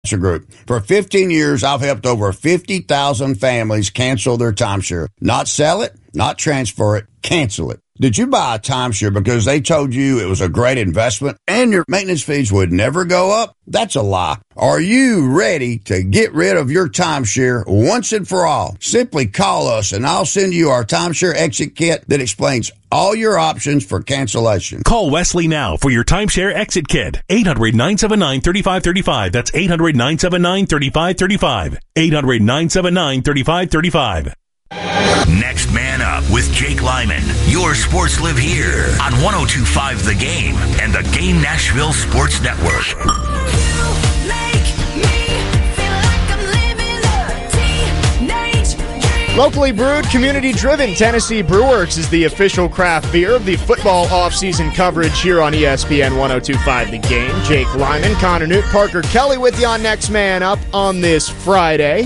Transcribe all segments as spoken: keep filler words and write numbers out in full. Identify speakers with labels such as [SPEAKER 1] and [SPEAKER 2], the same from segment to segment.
[SPEAKER 1] Group. For fifteen years, I've helped over fifty thousand families cancel their timeshare. Not sell it, not transfer it, cancel it. Did you buy a timeshare because they told you it was a great investment and your maintenance fees would never go up? That's a lie. Are you ready to get rid of your timeshare once and for all? Simply call us and I'll send you our timeshare exit kit that explains all your options for cancellation.
[SPEAKER 2] Call Wesley now for your timeshare exit kit. eight hundred, nine seven nine, three five three five. That's eight hundred, nine seven nine, three five three five. eight hundred, nine seven nine, three five three five.
[SPEAKER 3] Next Man Up with Jake Lyman. Your sports live here on one oh two point five The Game and the Game Nashville Sports Network.
[SPEAKER 4] Locally brewed, community-driven, Tennessee Brewworks is the official craft beer of the football offseason coverage here on E S P N one oh two point five The Game. Jake Lyman, Connor Newt, Parker Kelly with you on Next Man Up on this Friday.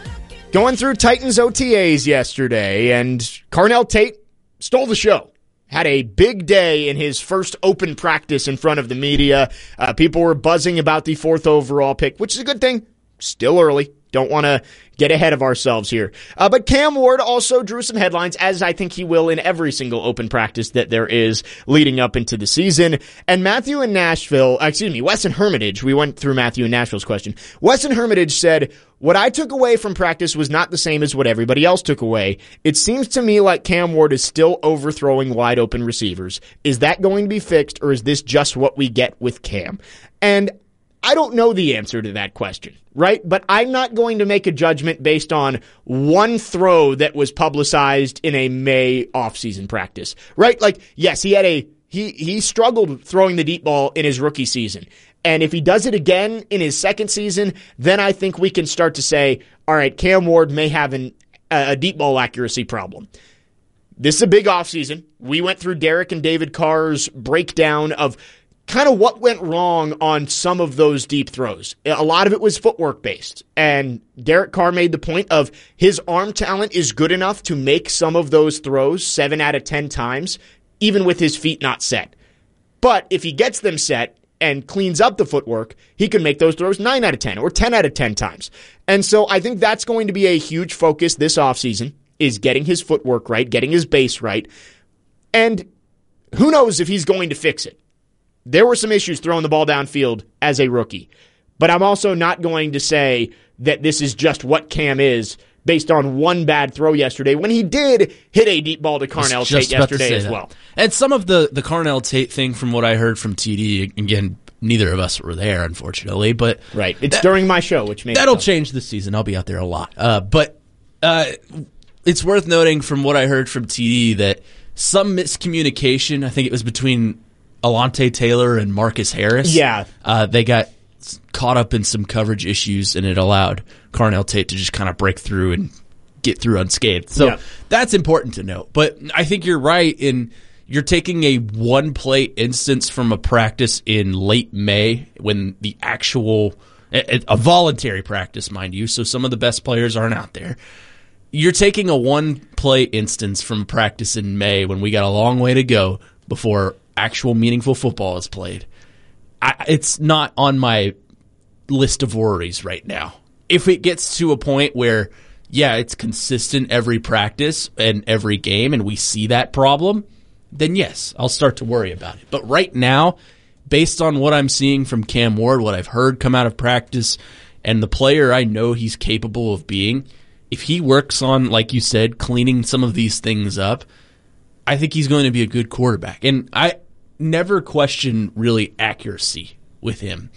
[SPEAKER 4] Going through Titans O T As yesterday, and Carnell Tate stole the show. Had a big day in his first open practice in front of the media. Uh, people were buzzing about the fourth overall pick, which is a good thing. Still early. Don't want to get ahead of ourselves here. Uh, but Cam Ward also drew some headlines, as I think he will in every single open practice that there is leading up into the season. And Matthew in Nashville, excuse me, Wesson Hermitage, we went through Matthew in Nashville's question. Wesson Hermitage said, what I took away from practice was not the same as what everybody else took away. It seems to me like Cam Ward is still overthrowing wide open receivers. Is that going to be fixed, or is this just what we get with Cam? And I don't know the answer to that question, right? But I'm not going to make a judgment based on one throw that was publicized in a May offseason practice, right? Like, yes, he had a he he struggled throwing the deep ball in his rookie season. And if he does it again in his second season, then I think we can start to say, all right, Cam Ward may have an, a deep ball accuracy problem. This is a big offseason. We went through Derek and David Carr's breakdown of kind of what went wrong on some of those deep throws. A lot of it was footwork based. And Derek Carr made the point of his arm talent is good enough to make some of those throws seven out of ten times, even with his feet not set. But if he gets them set and cleans up the footwork, he can make those throws nine out of ten or ten out of ten times. And so I think that's going to be a huge focus this offseason, is getting his footwork right, getting his base right. And who knows if he's going to fix it. There were some issues throwing the ball downfield as a rookie. But I'm also not going to say that this is just what Cam is based on one bad throw yesterday, when he did hit a deep ball to Carnell Tate yesterday as well.
[SPEAKER 5] And some of the, the Carnell Tate thing, from what I heard from T D, again, neither of us were there, unfortunately. But
[SPEAKER 4] right, it's
[SPEAKER 5] that,
[SPEAKER 4] during my show, which makes
[SPEAKER 5] that'll
[SPEAKER 4] sense.
[SPEAKER 5] change this season. I'll be out there a lot. Uh, but uh, it's worth noting from what I heard from T D that some miscommunication, I think it was between Alontae Taylor and Marcus Harris.
[SPEAKER 4] Yeah.
[SPEAKER 5] Uh, they got caught up in some coverage issues, and it allowed Carnell Tate to just kind of break through and get through unscathed. So yeah. That's important to note. But I think you're right in you're taking a one-play instance from a practice in late May when the actual a, a voluntary practice, mind you, so some of the best players aren't out there. You're taking a one-play instance from practice in May when we got a long way to go before actual meaningful football is played. I, it's not on my list of worries right now. If it gets to a point where, yeah, it's consistent every practice and every game, and we see that problem, then yes, I'll start to worry about it. But right now, based on what I'm seeing from Cam Ward, what I've heard come out of practice, and the player I know he's capable of being, if he works on, like you said, cleaning some of these things up, I think he's going to be a good quarterback. And I never question really accuracy with him.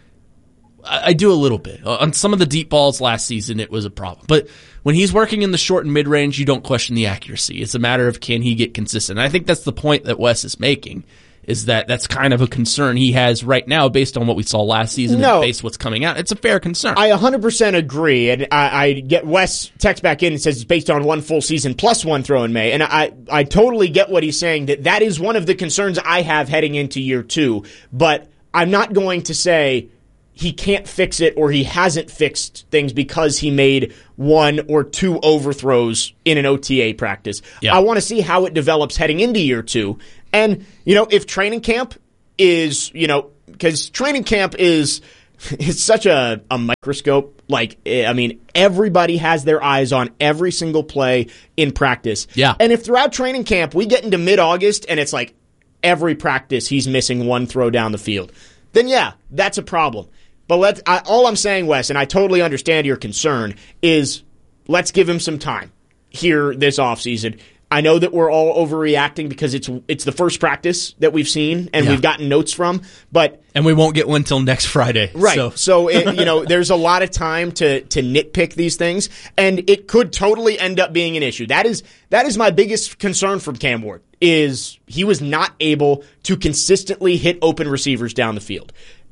[SPEAKER 5] I, I do a little bit. On some of the deep balls last season, it was a problem. But when he's working in the short and mid-range, you don't question the accuracy. It's a matter of, can he get consistent? And I think that's the point that Wes is making, is that that's kind of a concern he has right now based on what we saw last season
[SPEAKER 4] no,
[SPEAKER 5] and based on what's coming out. It's a fair concern.
[SPEAKER 4] I one hundred percent agree. And I, I get Wes text back in and says it's based on one full season plus one throw in May. And I, I totally get what he's saying, that that is one of the concerns I have heading into year two. But I'm not going to say he can't fix it or he hasn't fixed things because he made one or two overthrows in an O T A practice. Yeah. I want to see how it develops heading into year two. And, you know, if training camp is, you know, because training camp is it's such a, a microscope. Like, I mean, everybody has their eyes on every single play in practice.
[SPEAKER 5] Yeah.
[SPEAKER 4] And if throughout training camp we get into mid-August and it's like every practice he's missing one throw down the field, then yeah, that's a problem. But let's, I, all I'm saying, Wes, and I totally understand your concern, is let's give him some time here this offseason. I know that we're all overreacting because it's it's the first practice that we've seen and yeah. we've gotten notes from, but
[SPEAKER 5] and we won't get one till next Friday.
[SPEAKER 4] Right.
[SPEAKER 5] So,
[SPEAKER 4] so it, you know, there's a lot of time to to nitpick these things, and it could totally end up being an issue. That is that is my biggest concern from Cam Ward, is he was not able to consistently hit open receivers down the field.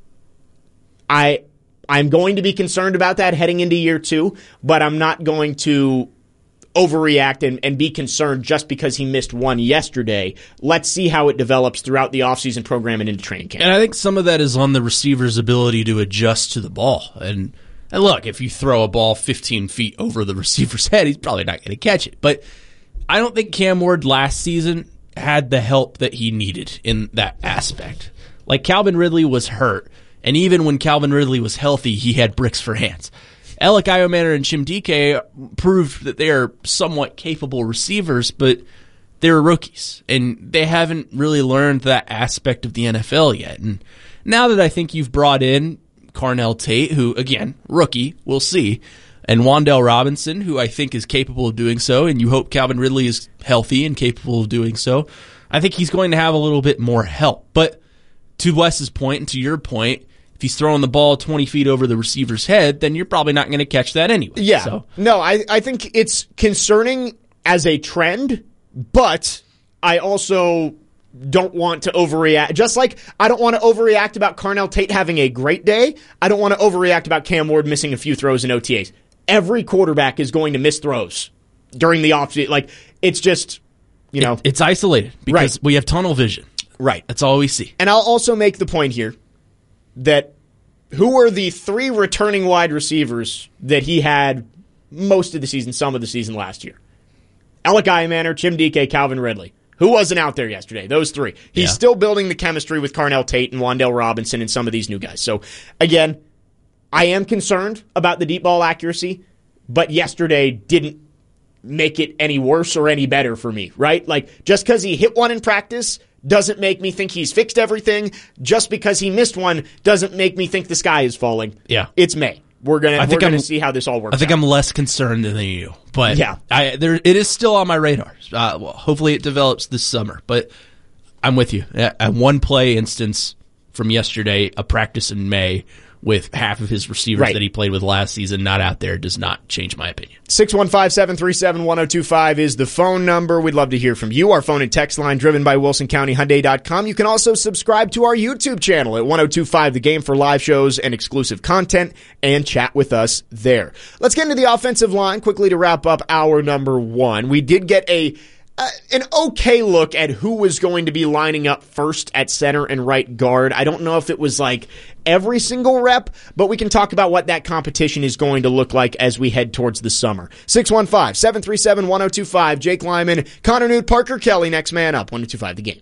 [SPEAKER 4] I I'm going to be concerned about that heading into year two, but I'm not going to overreact and, and be concerned just because he missed one yesterday. Let's see how it develops throughout the offseason program and into training camp.
[SPEAKER 5] And I think some of that is on the receiver's ability to adjust to the ball. And, and look, if you throw a ball fifteen feet over the receiver's head, he's probably not going to catch it. But I don't think Cam Ward last season had the help that he needed in that aspect. Like, Calvin Ridley was hurt, and even when Calvin Ridley was healthy, he had bricks for hands. Alec Iomanner and Chimdike proved that they are somewhat capable receivers, but they're rookies, and they haven't really learned that aspect of the N F L yet. And now that I think you've brought in Carnell Tate, who, again, rookie, we'll see, and Wan'Dale Robinson, who I think is capable of doing so, and you hope Calvin Ridley is healthy and capable of doing so, I think he's going to have a little bit more help. But to Wes's point and to your point, if he's throwing the ball twenty feet over the receiver's head, then you're probably not going to catch that anyway.
[SPEAKER 4] Yeah.
[SPEAKER 5] So.
[SPEAKER 4] No, I, I think it's concerning as a trend, but I also don't want to overreact. Just like I don't want to overreact about Carnell Tate having a great day, I don't want to overreact about Cam Ward missing a few throws in O T As. Every quarterback is going to miss throws during the offseason. Like, it's just, you know.
[SPEAKER 5] It, it's isolated because
[SPEAKER 4] right.
[SPEAKER 5] we have tunnel vision.
[SPEAKER 4] Right.
[SPEAKER 5] That's all we see.
[SPEAKER 4] And I'll also make the point here that who were the three returning wide receivers that he had most of the season, some of the season last year? Alec Iomanner, Chimdike, Calvin Ridley. Who wasn't out there yesterday? Those three. He's
[SPEAKER 5] yeah.
[SPEAKER 4] still building the chemistry with Carnell Tate and Wan'Dale Robinson and some of these new guys. So, again, I am concerned about the deep ball accuracy, but yesterday didn't make it any worse or any better for me, right? Like, just because he hit one in practice doesn't make me think he's fixed everything. Just because he missed one doesn't make me think the sky is falling.
[SPEAKER 5] Yeah.
[SPEAKER 4] It's May. We're gonna we're gonna see how this all works.
[SPEAKER 5] I think
[SPEAKER 4] out.
[SPEAKER 5] I'm less concerned than you, but
[SPEAKER 4] yeah,
[SPEAKER 5] I there it is still on my radar. Uh, well, hopefully it develops this summer. But I'm with you. At one play instance from yesterday, a practice in May with half of his receivers
[SPEAKER 4] right.
[SPEAKER 5] that he played with last season not out there does not change my opinion.
[SPEAKER 4] six one five, seven three seven, one oh two five is the phone number. We'd love to hear from you. Our phone and text line driven by Wilson County Hyundai dot com. You can also subscribe to our YouTube channel at one oh two five The Game for live shows and exclusive content, and chat with us there. Let's get into the offensive line quickly to wrap up hour number one. We did get a Uh, an okay look at who was going to be lining up first at center and right guard. I don't know if it was like every single rep, but we can talk about what that competition is going to look like as we head towards the summer. six one five, seven three seven, one oh two five. Jake Lyman, Connor Newt, Parker Kelly, next man up. one oh two five The Game.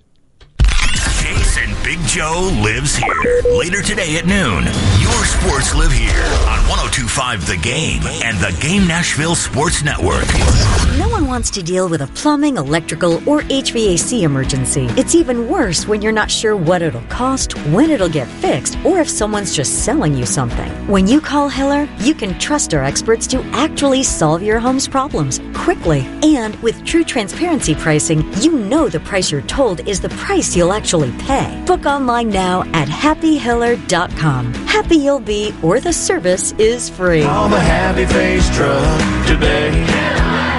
[SPEAKER 3] Jason Big Joe lives here. Later today at noon, your sports live here on one oh two five The Game and the Game Nashville Sports Network.
[SPEAKER 6] No one wants to deal with a plumbing, electrical, or H V A C emergency. It's even worse when you're not sure what it'll cost, when it'll get fixed, or if someone's just selling you something. When you call Hiller, you can trust our experts to actually solve your home's problems quickly. And with true transparency pricing, you know the price you're told is the price you'll actually pay. Book online now at happy hiller dot com. Happy you'll be, or the service is free.
[SPEAKER 7] Call the Happy Face Truck today.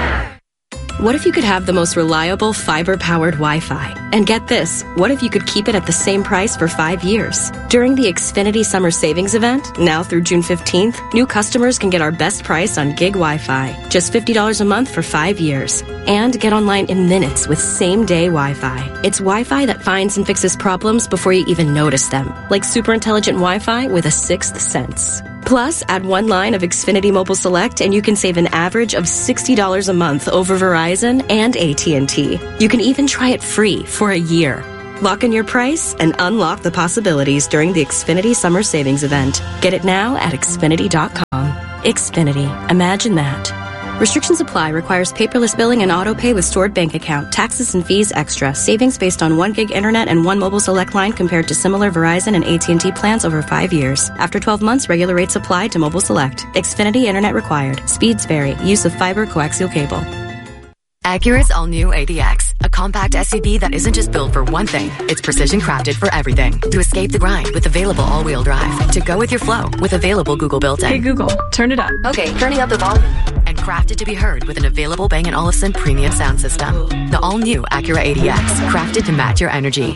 [SPEAKER 8] What if you could have the most reliable fiber-powered Wi-Fi? And get this, what if you could keep it at the same price for five years? During the Xfinity Summer Savings Event, now through June fifteenth, new customers can get our best price on gig Wi-Fi, just fifty dollars a month for five years. And get online in minutes with same-day Wi-Fi. It's Wi-Fi that finds and fixes problems before you even notice them, like super intelligent Wi-Fi with a sixth sense. Plus, add one line of Xfinity Mobile Select and you can save an average of sixty dollars a month over Verizon and A T and T. You can even try it free for a year. Lock in your price and unlock the possibilities during the Xfinity Summer Savings Event. Get it now at Xfinity dot com. Xfinity. Imagine that. Restrictions apply. Requires paperless billing and auto pay with stored bank account. Taxes and fees extra. Savings based on one gig internet and one mobile select line compared to similar Verizon and A T and T plans over five years. After twelve months, regular rates apply to mobile select. Xfinity internet required. Speeds vary. Use of fiber coaxial cable.
[SPEAKER 9] Acura's all-new A D X, a compact S U V that isn't just built for one thing. It's precision crafted for everything. To escape the grind with available all-wheel drive. To go with your flow with available Google built-in.
[SPEAKER 10] Hey Google, turn it up.
[SPEAKER 9] Okay, turning up the volume. And crafted to be heard with an available Bang and Olufsen premium sound system. The all-new Acura A D X, crafted to match your energy.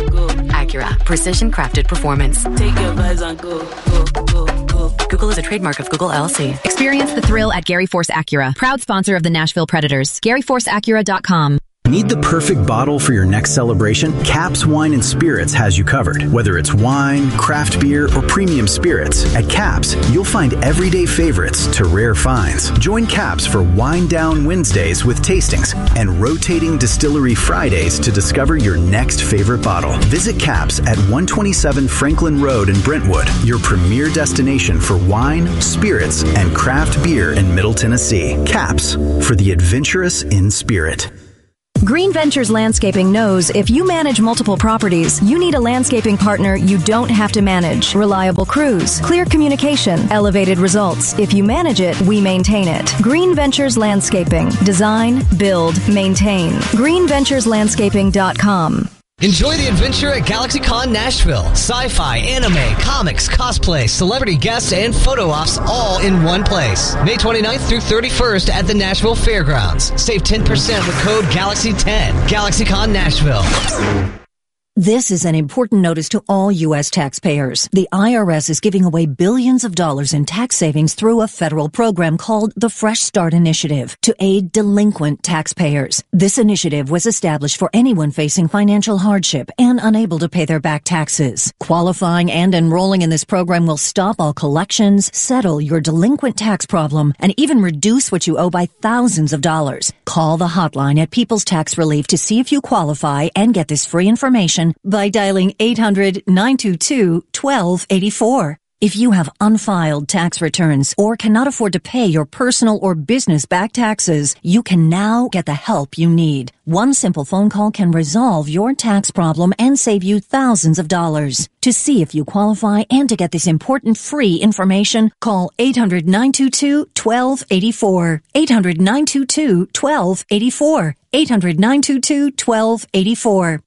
[SPEAKER 9] Acura, precision crafted performance.
[SPEAKER 11] Take your vibes on go, go, go, go.
[SPEAKER 9] Google is a trademark of Google L L C.
[SPEAKER 12] Experience the thrill at Gary Force Acura, proud sponsor of the Nashville Predators. Gary Force Acura dot com.
[SPEAKER 13] Need the perfect bottle for your next celebration? Caps Wine and Spirits has you covered. Whether it's wine, craft beer, or premium spirits, at Caps, you'll find everyday favorites to rare finds. Join Caps for Wine Down Wednesdays with tastings and rotating distillery Fridays to discover your next favorite bottle. Visit Caps at one twenty-seven Franklin Road in Brentwood, your premier destination for wine, spirits, and craft beer in Middle Tennessee. Caps, for the adventurous in spirit.
[SPEAKER 12] Green Ventures Landscaping knows if you manage multiple properties, you need a landscaping partner you don't have to manage. Reliable crews, clear communication, elevated results. If you manage it, we maintain it. Green Ventures Landscaping. Design, build, maintain. green ventures landscaping dot com.
[SPEAKER 14] Enjoy the adventure at GalaxyCon Nashville. Sci-fi, anime, comics, cosplay, celebrity guests, and photo ops all in one place. May twenty-ninth through thirty-first at the Nashville Fairgrounds. Save ten percent with code Galaxy ten. GalaxyCon Nashville.
[SPEAKER 15] This is an important notice to all U S taxpayers. The I R S is giving away billions of dollars in tax savings through a federal program called the Fresh Start Initiative to aid delinquent taxpayers. This initiative was established for anyone facing financial hardship and unable to pay their back taxes. Qualifying and enrolling in this program will stop all collections, settle your delinquent tax problem, and even reduce what you owe by thousands of dollars. Call the hotline at People's Tax Relief to see if you qualify and get this free information by dialing eight hundred, nine two two, one two eight four. If you have unfiled tax returns or cannot afford to pay your personal or business back taxes, you can now get the help you need. One simple phone call can resolve your tax problem and save you thousands of dollars. To see if you qualify and to get this important free information, call eight hundred, nine two two, one two eight four. eight hundred, nine two two, one two eight four. eight hundred, nine two two, one two eight four.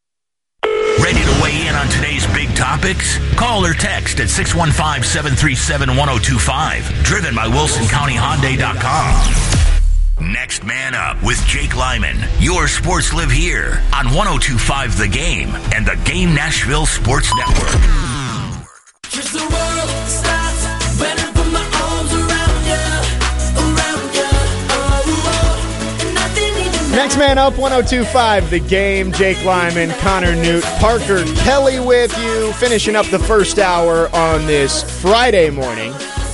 [SPEAKER 3] Ready to weigh in on today's big topics? Call or text at six one five, seven three seven, one oh two five. Driven by Wilson County Hyundai dot com. Next Man Up with Jake Lyman. Your sports live here on one oh two point five The Game and the Game Nashville Sports Network.
[SPEAKER 11] Just the world stops when I put my arms around you, around you. Oh, oh, and nothing even
[SPEAKER 4] Next Man Up, one oh two point five The Game. Jake Lyman, Connor Newt, Parker Kelly with you, finishing up the first hour on this Friday morning.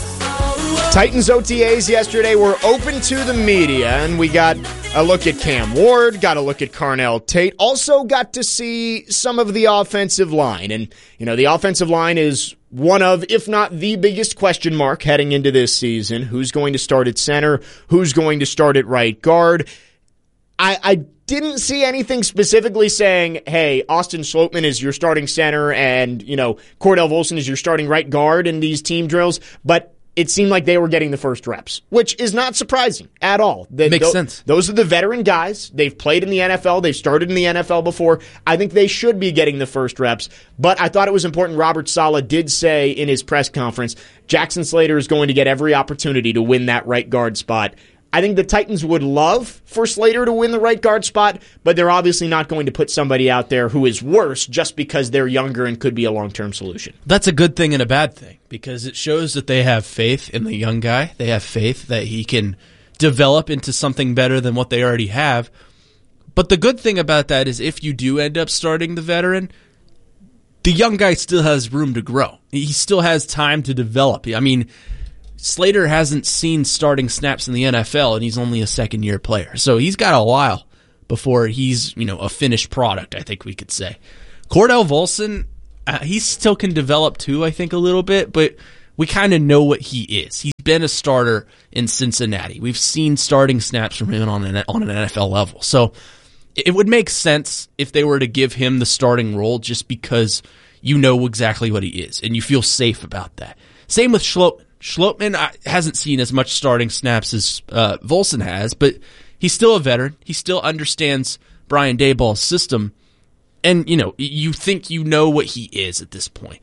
[SPEAKER 4] Titans O T As yesterday were open to the media, and we got a look at Cam Ward, got a look at Carnell Tate, also got to see some of the offensive line. And, you know, the offensive line is one of, if not the biggest question mark heading into this season. Who's going to start at center? Who's going to start at right guard? I, I didn't see anything specifically saying, hey, Austin Slopeman is your starting center and, you know, Cordell Volson is your starting right guard in these team drills, but it seemed like they were getting the first reps, which is not surprising at all. The,
[SPEAKER 5] Makes
[SPEAKER 4] th-
[SPEAKER 5] sense.
[SPEAKER 4] Those are the veteran guys. They've played in the N F L. They've started in the N F L before. I think they should be getting the first reps, but I thought it was important. Robert Saleh did say in his press conference, Jackson Slater is going to get every opportunity to win that right guard spot. I think the Titans would love for Slater to win the right guard spot, but they're obviously not going to put somebody out there who is worse just because they're younger and could be a long-term solution.
[SPEAKER 5] That's a good thing and a bad thing because it shows that they have faith in the young guy. They have faith that he can develop into something better than what they already have. But the good thing about that is if you do end up starting the veteran, the young guy still has room to grow. He still has time to develop. I mean, Slater hasn't seen starting snaps in the N F L, and he's only a second-year player. So he's got a while before he's, you know, a finished product, I think we could say. Cordell Volson, uh, he still can develop too, I think, a little bit, but we kind of know what he is. He's been a starter in Cincinnati. We've seen starting snaps from him on an, on an N F L level. So it would make sense if they were to give him the starting role just because you know exactly what he is and you feel safe about that. Same with Schlotman. Schlotman uh, hasn't seen as much starting snaps as uh, Volson has, but he's still a veteran. He still understands Brian Daboll's system. And, you know, you think you know what he is at this point.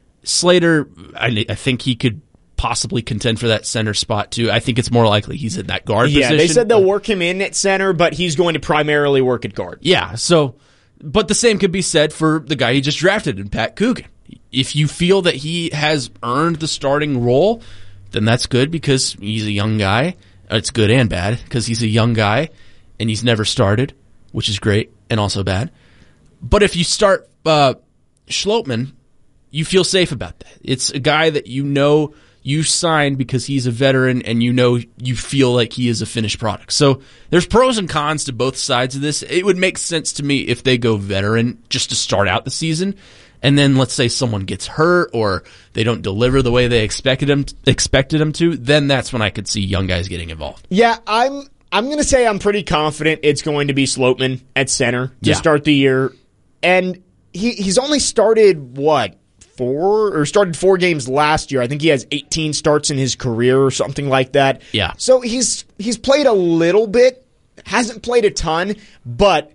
[SPEAKER 5] Slater, I, I think he could possibly contend for that center spot too. I think it's more likely he's in that guard
[SPEAKER 4] yeah,
[SPEAKER 5] position.
[SPEAKER 4] Yeah, they said they'll work him in at center, but he's going to primarily work at guard.
[SPEAKER 5] Yeah, so, but the same could be said for the guy he just drafted in Pat Coogan. If you feel that he has earned the starting role, then that's good because he's a young guy. It's good and bad because he's a young guy and he's never started, which is great and also bad. But if you start uh, Schlotman, you feel safe about that. It's a guy that you know you signed because he's a veteran and you know you feel like he is a finished product. So there's pros and cons to both sides of this. It would make sense to me if they go veteran just to start out the season. And then let's say someone gets hurt or they don't deliver the way they expected them expected them to, then that's when I could see young guys getting involved.
[SPEAKER 4] Yeah, I'm I'm going to say I'm pretty confident it's going to be Schlotman at center to
[SPEAKER 5] Yeah.
[SPEAKER 4] start the year. And he he's only started, what, four? Or started four games last year. I think he has eighteen starts in his career or something like that.
[SPEAKER 5] Yeah.
[SPEAKER 4] So he's he's played a little bit, hasn't played a ton, but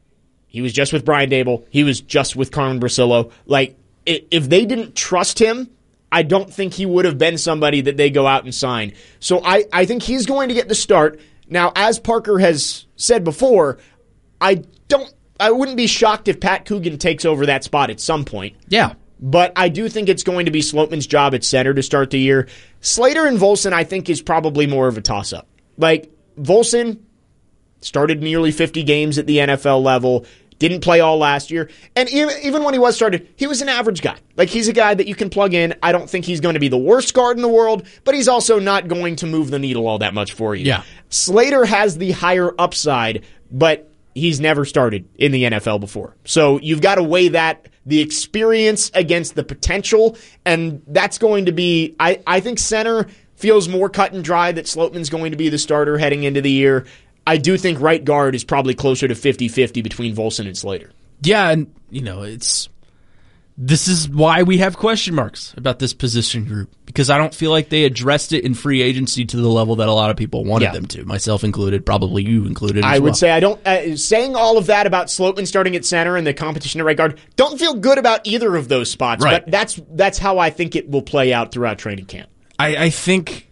[SPEAKER 4] he was just with Brian Daboll. He was just with Carmen Brasillo. Like, if they didn't trust him, I don't think he would have been somebody that they go out and sign. So I, I think he's going to get the start. Now, as Parker has said before, I don't. I wouldn't be shocked if Pat Coogan takes over that spot at some point.
[SPEAKER 5] Yeah.
[SPEAKER 4] But I do think it's going to be Slotman's job at center to start the year. Slater and Volson, I think, is probably more of a toss-up. Like, Volson started nearly fifty games at the N F L level, didn't play all last year, and even, even when he was started, he was an average guy. Like, he's a guy that you can plug in. I don't think he's going to be the worst guard in the world, but he's also not going to move the needle all that much for you.
[SPEAKER 5] Yeah.
[SPEAKER 4] Slater has the higher upside, but he's never started in the N F L before. So you've got to weigh that, the experience against the potential, and that's going to be, I, I think center feels more cut and dry that Slotman's going to be the starter heading into the year. I do think right guard is probably closer to fifty-fifty between Volson and Slater.
[SPEAKER 5] Yeah, and, you know, it's this is why we have question marks about this position group, because I don't feel like they addressed it in free agency to the level that a lot of people wanted
[SPEAKER 4] Yeah.
[SPEAKER 5] them to, myself included, probably you included as
[SPEAKER 4] I would
[SPEAKER 5] well.
[SPEAKER 4] say I don't, uh, saying all of that about Slotman starting at center and the competition at right guard, don't feel good about either of those spots,
[SPEAKER 5] Right.
[SPEAKER 4] but that's, that's how I think it will play out throughout training camp.
[SPEAKER 5] I, I think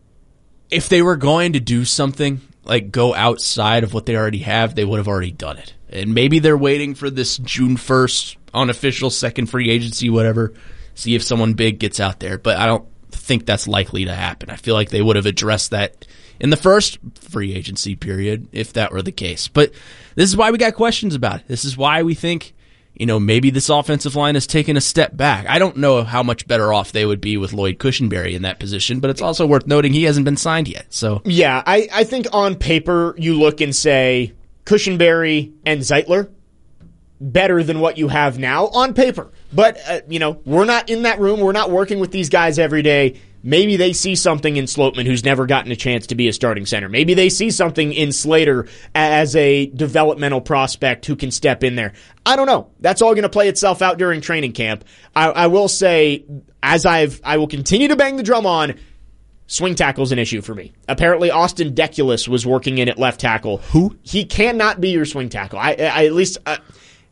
[SPEAKER 5] if they were going to do something, like go outside of what they already have, they would have already done it. And maybe they're waiting for this June first unofficial second free agency, whatever, see if someone big gets out there. But I don't think that's likely to happen. I feel like they would have addressed that in the first free agency period if that were the case. But this is why we got questions about it. This is why we think, you know, maybe this offensive line has taken a step back. I don't know how much better off they would be with Lloyd Cushenberry in that position, but it's also worth noting he hasn't been signed yet. So
[SPEAKER 4] Yeah, I, I think on paper you look and say Cushenberry and Zeitler better than what you have now on paper. But, uh, you know, we're not in that room. We're not working with these guys every day. Maybe they see something in Slotman who's never gotten a chance to be a starting center. Maybe they see something in Slater as a developmental prospect who can step in there. I don't know. That's all going to play itself out during training camp. I, I will say, as I've, I will continue to bang the drum on, swing tackle's an issue for me. Apparently, Austin Deculus was working in at left tackle.
[SPEAKER 5] Who?
[SPEAKER 4] He cannot be your swing tackle. I, I at least... Uh,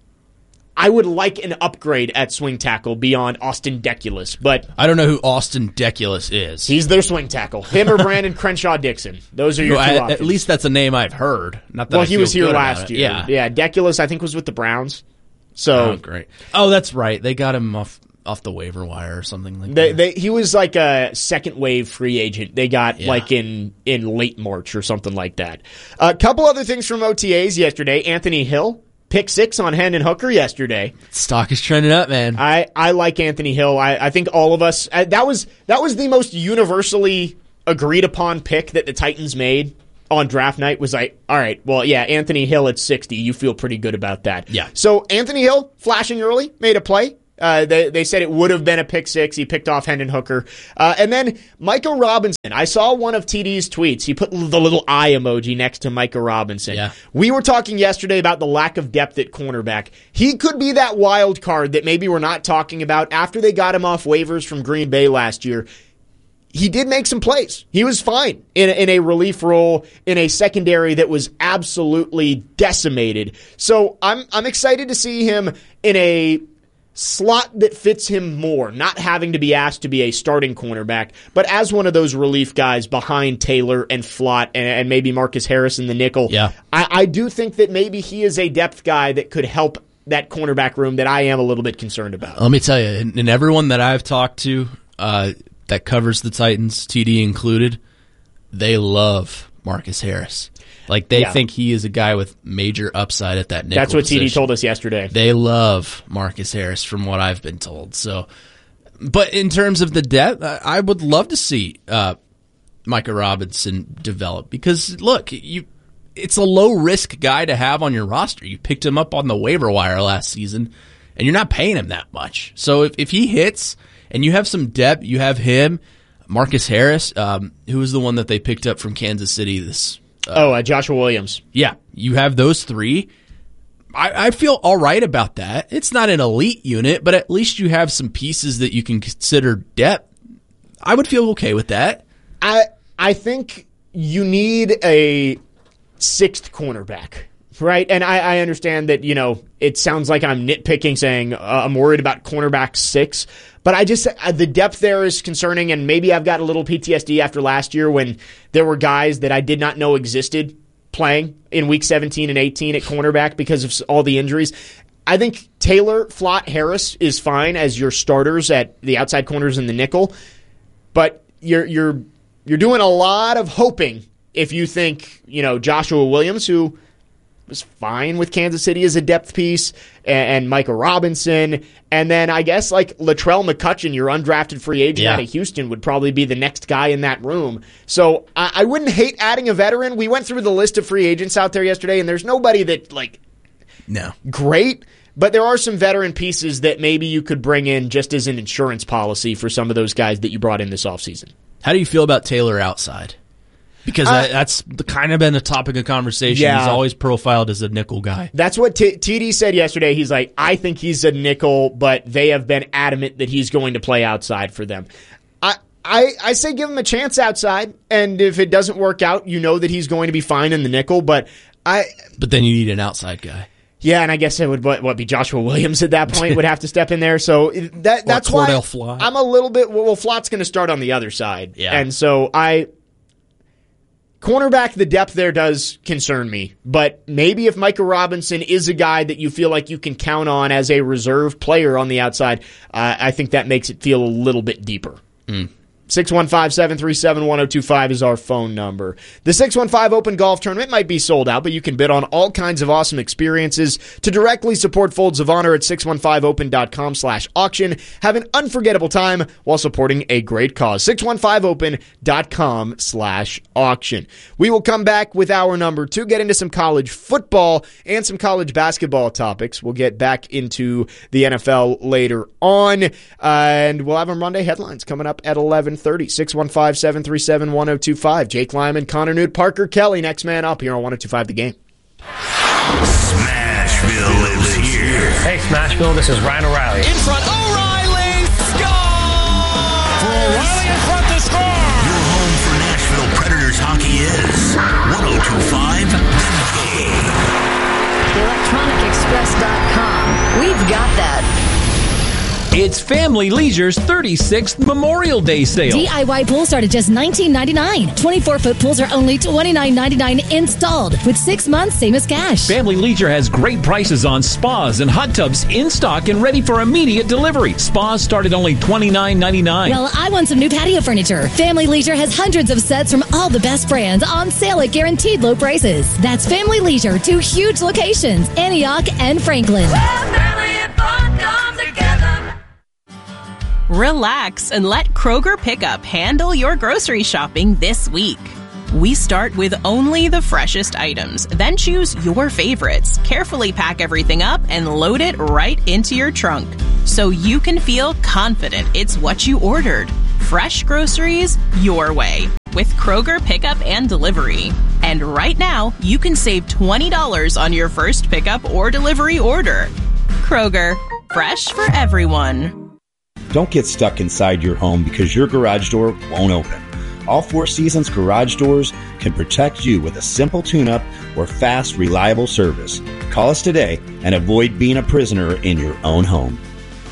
[SPEAKER 4] I would like an upgrade at swing tackle beyond Austin Deculus, but
[SPEAKER 5] I don't know who Austin Deculus is.
[SPEAKER 4] He's their swing tackle. Him or Brandon Crenshaw-Dixon. Those are your
[SPEAKER 5] Well,
[SPEAKER 4] two
[SPEAKER 5] I-
[SPEAKER 4] options.
[SPEAKER 5] At least that's a name I've heard. Not that
[SPEAKER 4] well,
[SPEAKER 5] I
[SPEAKER 4] he
[SPEAKER 5] feel
[SPEAKER 4] was here
[SPEAKER 5] good about
[SPEAKER 4] last
[SPEAKER 5] it.
[SPEAKER 4] year.
[SPEAKER 5] Yeah.
[SPEAKER 4] yeah. Deculus, I think, was with the Browns. So
[SPEAKER 5] Oh, great. Oh, that's right. They got him off off the waiver wire or something like
[SPEAKER 4] they,
[SPEAKER 5] that.
[SPEAKER 4] they, he was like a second wave free agent. They got
[SPEAKER 5] Yeah.
[SPEAKER 4] like in, in late March or something like that. A couple other things from O T As yesterday. Anthony Hill, pick six on Hendon Hooker yesterday.
[SPEAKER 5] Stock is trending up, man.
[SPEAKER 4] I, I like Anthony Hill. I, I think all of us, uh, that was that was the most universally agreed upon pick that the Titans made on draft night was like, all right, well, yeah, Anthony Hill at sixty. You feel pretty good about that.
[SPEAKER 5] Yeah.
[SPEAKER 4] So Anthony Hill, flashing early, made a play. Uh, they, they said it would have been a pick six. He picked off Hendon Hooker. Uh, and then Micah Robinson. I saw one of T D's tweets. He put the little eye emoji next to Micah Robinson.
[SPEAKER 5] Yeah.
[SPEAKER 4] We were talking yesterday about the lack of depth at cornerback. He could be that wild card that maybe we're not talking about after they got him off waivers from Green Bay last year. He did make some plays. He was fine in a, in a relief role in a secondary that was absolutely decimated. So I'm I'm excited to see him in a slot that fits him more, not having to be asked to be a starting cornerback, but as one of those relief guys behind Taylor and Flott and, and maybe Marcus Harris in the nickel.
[SPEAKER 5] Yeah.
[SPEAKER 4] I, I do think that maybe he is a depth guy that could help that cornerback room that I am a little bit concerned about.
[SPEAKER 5] Let me tell you, and, and everyone that I've talked to uh, that covers the Titans, T D included, they love Marcus Harris. Like, they
[SPEAKER 4] Yeah.
[SPEAKER 5] think he is a guy with major upside at that nickel
[SPEAKER 4] That's what T D
[SPEAKER 5] position.
[SPEAKER 4] told us yesterday.
[SPEAKER 5] They love Marcus Harris, from what I've been told. So, but in terms of the depth, I I would love to see uh, Micah Robinson develop because, look, you it's a low-risk guy to have on your roster. You picked him up on the waiver wire last season, and you're not paying him that much. So if, if he hits and you have some depth, you have him, Marcus Harris, um, who was the one that they picked up from Kansas City this
[SPEAKER 4] Uh, oh, uh, Joshua Williams.
[SPEAKER 5] Yeah, you have those three. I, I feel all right about that. It's not an elite unit, but at least you have some pieces that you can consider depth. I would feel okay with that.
[SPEAKER 4] I I think you need a sixth cornerback, right? And I, I understand that, you know, it sounds like I'm nitpicking saying uh, I'm worried about cornerback six, but I just, uh, the depth there is concerning, and maybe I've got a little P T S D after last year when there were guys that I did not know existed playing in week seventeen and eighteen at cornerback because of all the injuries. I think Taylor, Flott, Harris is fine as your starters at the outside corners in the nickel, but you're you're you're doing a lot of hoping if you think, you know, Joshua Williams, who was fine with Kansas City as a depth piece, and, and Micah Robinson, and then I guess like Latrell McCutcheon, your undrafted free agent
[SPEAKER 5] Yeah.
[SPEAKER 4] out of Houston, would probably be the next guy in that room. So I, I wouldn't hate adding a veteran. We went through the list of free agents out there yesterday, and there's nobody that, like,
[SPEAKER 5] No.
[SPEAKER 4] great, but there are some veteran pieces that maybe you could bring in just as an insurance policy for some of those guys that you brought in this offseason.
[SPEAKER 5] How do you feel about Taylor outside? Because
[SPEAKER 4] Uh,
[SPEAKER 5] that, that's the, kind of been a topic of conversation.
[SPEAKER 4] Yeah.
[SPEAKER 5] He's always profiled as a nickel guy.
[SPEAKER 4] That's what T- TD said yesterday. He's like, I think he's a nickel, but they have been adamant that he's going to play outside for them. I, I, I say give him a chance outside, and if it doesn't work out, you know that he's going to be fine in the nickel. But I,
[SPEAKER 5] But then you need an outside guy.
[SPEAKER 4] yeah, and I guess it would what, what be Joshua Williams at that point would have to step in there. So that that's why
[SPEAKER 5] Cordell Flott.
[SPEAKER 4] I'm a little bit. Well, Flott's going to start on the other side,
[SPEAKER 5] Yeah.
[SPEAKER 4] and so I. Cornerback, the depth there does concern me, but maybe if Micah Robinson is a guy that you feel like you can count on as a reserve player on the outside, uh, I think that makes it feel a little bit deeper.
[SPEAKER 5] Mm.
[SPEAKER 4] six one five, seven three seven, one oh two five is our phone number. The six one five Open Golf Tournament might be sold out, but you can bid on all kinds of awesome experiences. To directly support Folds of Honor at six one five open dot com slash auction. Have an unforgettable time while supporting a great cause. six one five open dot com slash auction. We will come back with our number two, get into some college football and some college basketball topics. We'll get back into the N F L later on, uh, and we'll have our Monday headlines coming up at eleven thirty. six one five, seven three seven, one oh two five. Jake Lyman, Connor Newt, Parker Kelly, next man up here on one oh two five The Game.
[SPEAKER 3] Smashville lives here.
[SPEAKER 10] Hey, Smashville, this is Ryan O'Reilly.
[SPEAKER 11] In front, O'Reilly, score! For O'Reilly in front to score!
[SPEAKER 3] Your home for Nashville Predators hockey is one oh two five The Game.
[SPEAKER 12] electronic express dot com. We've got that.
[SPEAKER 16] It's Family Leisure's thirty-sixth Memorial Day sale.
[SPEAKER 17] D I Y pools start at just nineteen ninety-nine. twenty-four foot pools are only twenty-nine ninety-nine installed with six months, same as cash.
[SPEAKER 16] Family Leisure has great prices on spas and hot tubs in stock and ready for immediate delivery. Spas start at only twenty-nine ninety-nine.
[SPEAKER 17] Well, I want some new patio furniture. Family Leisure has hundreds of sets from all the best brands on sale at guaranteed low prices. That's Family Leisure, two huge locations, Antioch and Franklin.
[SPEAKER 18] Relax and let Kroger Pickup handle your grocery shopping this week. We start with only the freshest items, then choose your favorites, carefully pack everything up, and load it right into your trunk, so you can feel confident it's what you ordered. Fresh groceries your way with Kroger Pickup and Delivery. And right now, you can save twenty dollars on your first pickup or delivery order. Kroger, fresh for everyone.
[SPEAKER 19] Don't get stuck inside your home because your garage door won't open. All Four Seasons garage doors can protect you with a simple tune-up or fast, reliable service. Call us today and avoid being a prisoner in your own home.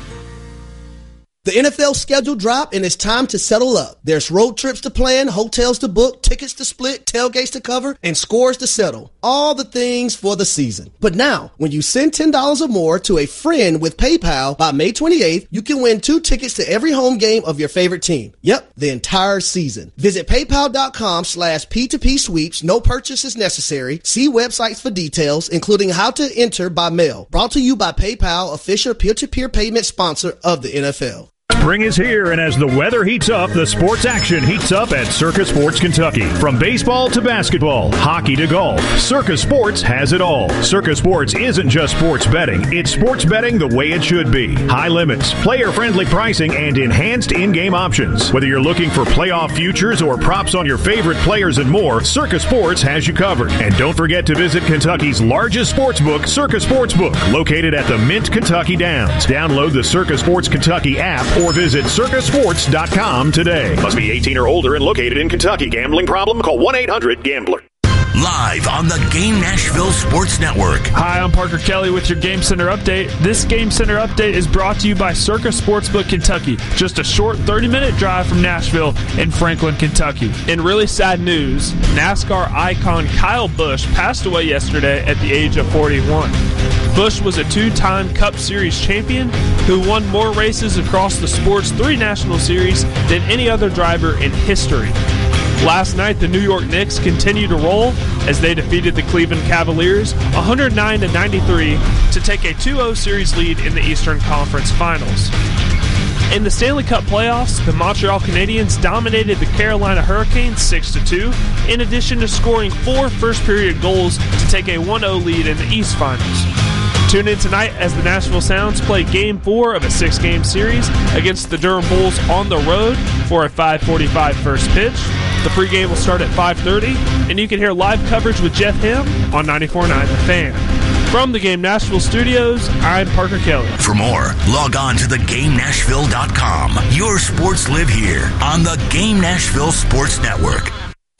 [SPEAKER 20] The N F L schedule dropped, and it's time to settle up. There's road trips to plan, hotels to book, tickets to split, tailgates to cover, and scores to settle. All the things for the season. But now, when you send ten dollars or more to a friend with PayPal by May twenty-eighth, you can win two tickets to every home game of your favorite team. Yep, the entire season. Visit paypal.com slash P2P sweeps. No purchase is necessary. See websites for details, including how to enter by mail. Brought to you by PayPal, official peer-to-peer payment sponsor of the N F L.
[SPEAKER 21] Spring is here, and as the weather heats up, the sports action heats up at Circa Sports Kentucky. From baseball to basketball, hockey to golf, Circa Sports has it all. Circa Sports isn't just sports betting. It's sports betting the way it should be. High limits, player-friendly pricing, and enhanced in-game options. Whether you're looking for playoff futures or props on your favorite players and more, Circa Sports has you covered. And don't forget to visit Kentucky's largest sports book, Circa Sportsbook, located at the Mint Kentucky Downs. Download the Circa Sports Kentucky app or visit circa sports dot com today. Must be eighteen or older and located in Kentucky. Gambling problem? Call one eight hundred gambler.
[SPEAKER 3] Live on the Game Nashville Sports Network.
[SPEAKER 22] Hi, I'm Parker Kelly with your Game Center update. This Game Center update is brought to you by Circa Sportsbook Kentucky. Just a short thirty-minute drive from Nashville in Franklin, Kentucky. In really sad news, NASCAR icon Kyle Busch passed away yesterday at the age of forty-one. Busch was a two-time Cup Series champion who won more races across the sport's three national series than any other driver in history. Last night, the New York Knicks continued to roll as they defeated the Cleveland Cavaliers one hundred nine to ninety-three to take a two oh series lead in the Eastern Conference Finals. In the Stanley Cup playoffs, the Montreal Canadiens dominated the Carolina Hurricanes six to two, in addition to scoring four first-period goals to take a one oh lead in the East Finals. Tune in tonight as the Nashville Sounds play Game four of a six-game series against the Durham Bulls on the road for a five forty-five first pitch. The pregame will start at five thirty, and you can hear live coverage with Jeff Him on ninety-four point nine The Fan. From the Game Nashville studios, I'm Parker Kelly.
[SPEAKER 3] For more, log on to the game nashville dot com. Your sports live here on the Game Nashville Sports Network.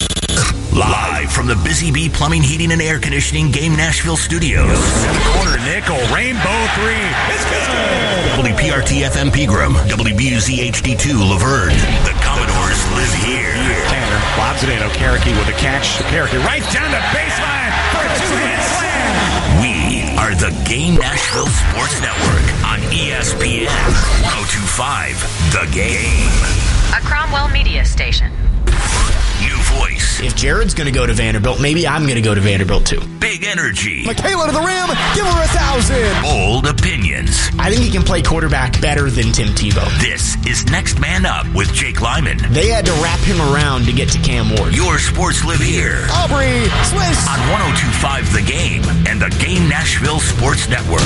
[SPEAKER 3] Live from the Busy Bee Plumbing, Heating, and Air Conditioning Game Nashville Studios.
[SPEAKER 23] In the corner, Nickel, rainbow three. It's good.
[SPEAKER 3] W P R T F M Pegram, W B U Z H D two Laverne. The Commodores live here.
[SPEAKER 23] Tanner lobs it in. Okereke with a catch. Okereke right down the baseline for a two-hit slam.
[SPEAKER 3] We are the Game Nashville Sports Network on E S P N one oh two point five The Game.
[SPEAKER 9] A Cromwell Media Station.
[SPEAKER 3] New voice.
[SPEAKER 24] If Jared's going to go to Vanderbilt, maybe I'm going to go to Vanderbilt too.
[SPEAKER 3] Big energy.
[SPEAKER 24] Michaela to the rim. Give her a thousand.
[SPEAKER 3] Bold opinions.
[SPEAKER 24] I think he can play quarterback better than Tim Tebow.
[SPEAKER 3] This is Next Man Up with Jake Lyman.
[SPEAKER 24] They had to wrap him around to get to Cam Ward.
[SPEAKER 3] Your sports live here.
[SPEAKER 24] Aubrey Swiss.
[SPEAKER 3] On one oh two point five The Game and the Game Nashville Sports Network.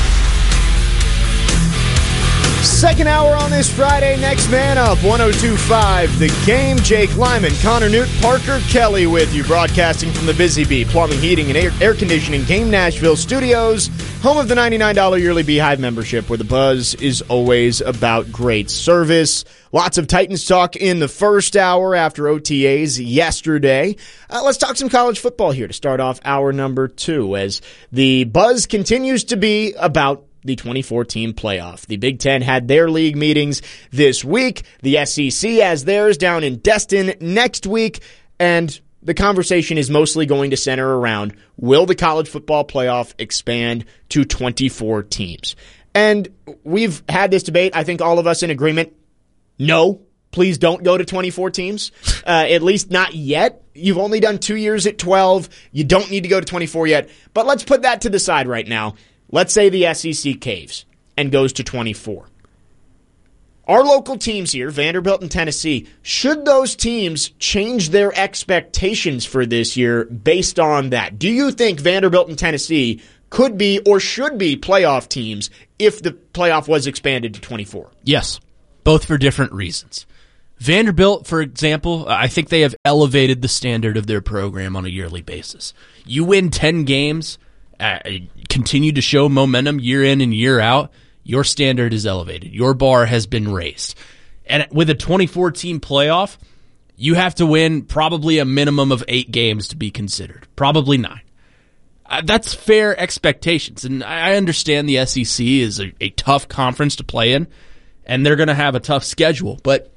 [SPEAKER 4] Second hour on this Friday, Next Man Up, one oh two point five The Game. Jake Lyman, Connor Newt, Parker Kelly with you, broadcasting from the Busy Bee Plumbing, Heating, and Air, Air Conditioning Game Nashville studios, home of the ninety-nine dollars yearly Beehive membership, where the buzz is always about great service. Lots of Titans talk in the first hour after O T As yesterday. Uh, let's talk some college football here to start off hour number two, as the buzz continues to be about the twenty fourteen playoff. The Big Ten had their league meetings this week. The S E C has theirs down in Destin next week. And the conversation is mostly going to center around, will the college football playoff expand to twenty-four teams? And we've had this debate, I think all of us in agreement. No, please don't go to twenty-four teams. Uh, at least not yet. You've only done two years at twelve. You don't need to go to twenty-four yet. But let's put that to the side right now. Let's say the S E C caves and goes to twenty-four. Our local teams here, Vanderbilt and Tennessee, should those teams change their expectations for this year based on that? Do you think Vanderbilt and Tennessee could be or should be playoff teams if the playoff was expanded to twenty-four?
[SPEAKER 5] Yes, both for different reasons. Vanderbilt, for example, I think they have elevated the standard of their program on a yearly basis. You win ten games, uh, continue to show momentum year in and year out, your standard is elevated. Your bar has been raised. And with a twenty-four team playoff, you have to win probably a minimum of eight games to be considered. Probably nine. Uh, that's fair expectations. And I understand the S E C is a, a tough conference to play in, and they're going to have a tough schedule. But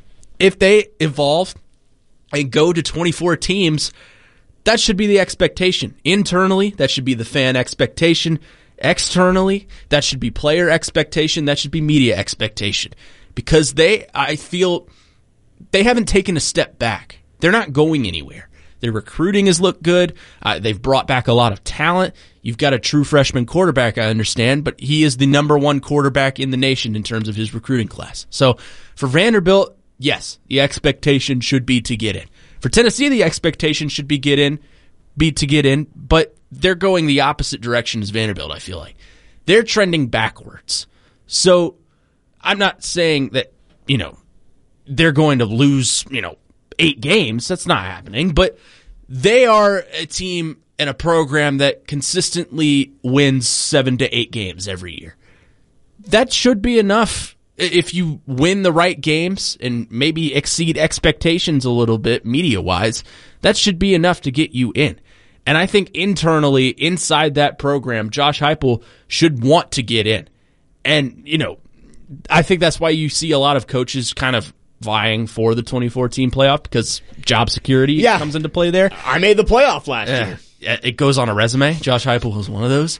[SPEAKER 5] if they evolve and go to twenty-four teams, that should be the expectation. Internally, that should be the fan expectation. Externally, that should be player expectation. That should be media expectation. Because they, I feel, they haven't taken a step back. They're not going anywhere. Their recruiting has looked good. Uh, they've brought back a lot of talent. You've got a true freshman quarterback, I understand, but he is the number one quarterback in the nation in terms of his recruiting class. So for Vanderbilt, yes, the expectation should be to get in. For Tennessee, the expectation should be get in, be to get in, but they're going the opposite direction as Vanderbilt, I feel like. They're trending backwards. So I'm not saying that, you know, they're going to lose, you know, eight games. That's not happening. But they are a team and a program that consistently wins seven to eight games every year. That should be enough if you win the right games and maybe exceed expectations a little bit media-wise. That should be enough to get you in. And I think internally, inside that program, Josh Heupel should want to get in. And, you know, I think that's why you see a lot of coaches kind of vying for the twenty-four team playoff, because job security
[SPEAKER 4] yeah.
[SPEAKER 5] comes into play there.
[SPEAKER 4] I made the playoff last
[SPEAKER 5] yeah.
[SPEAKER 4] year.
[SPEAKER 5] It goes on a resume. Josh Heupel was one of those.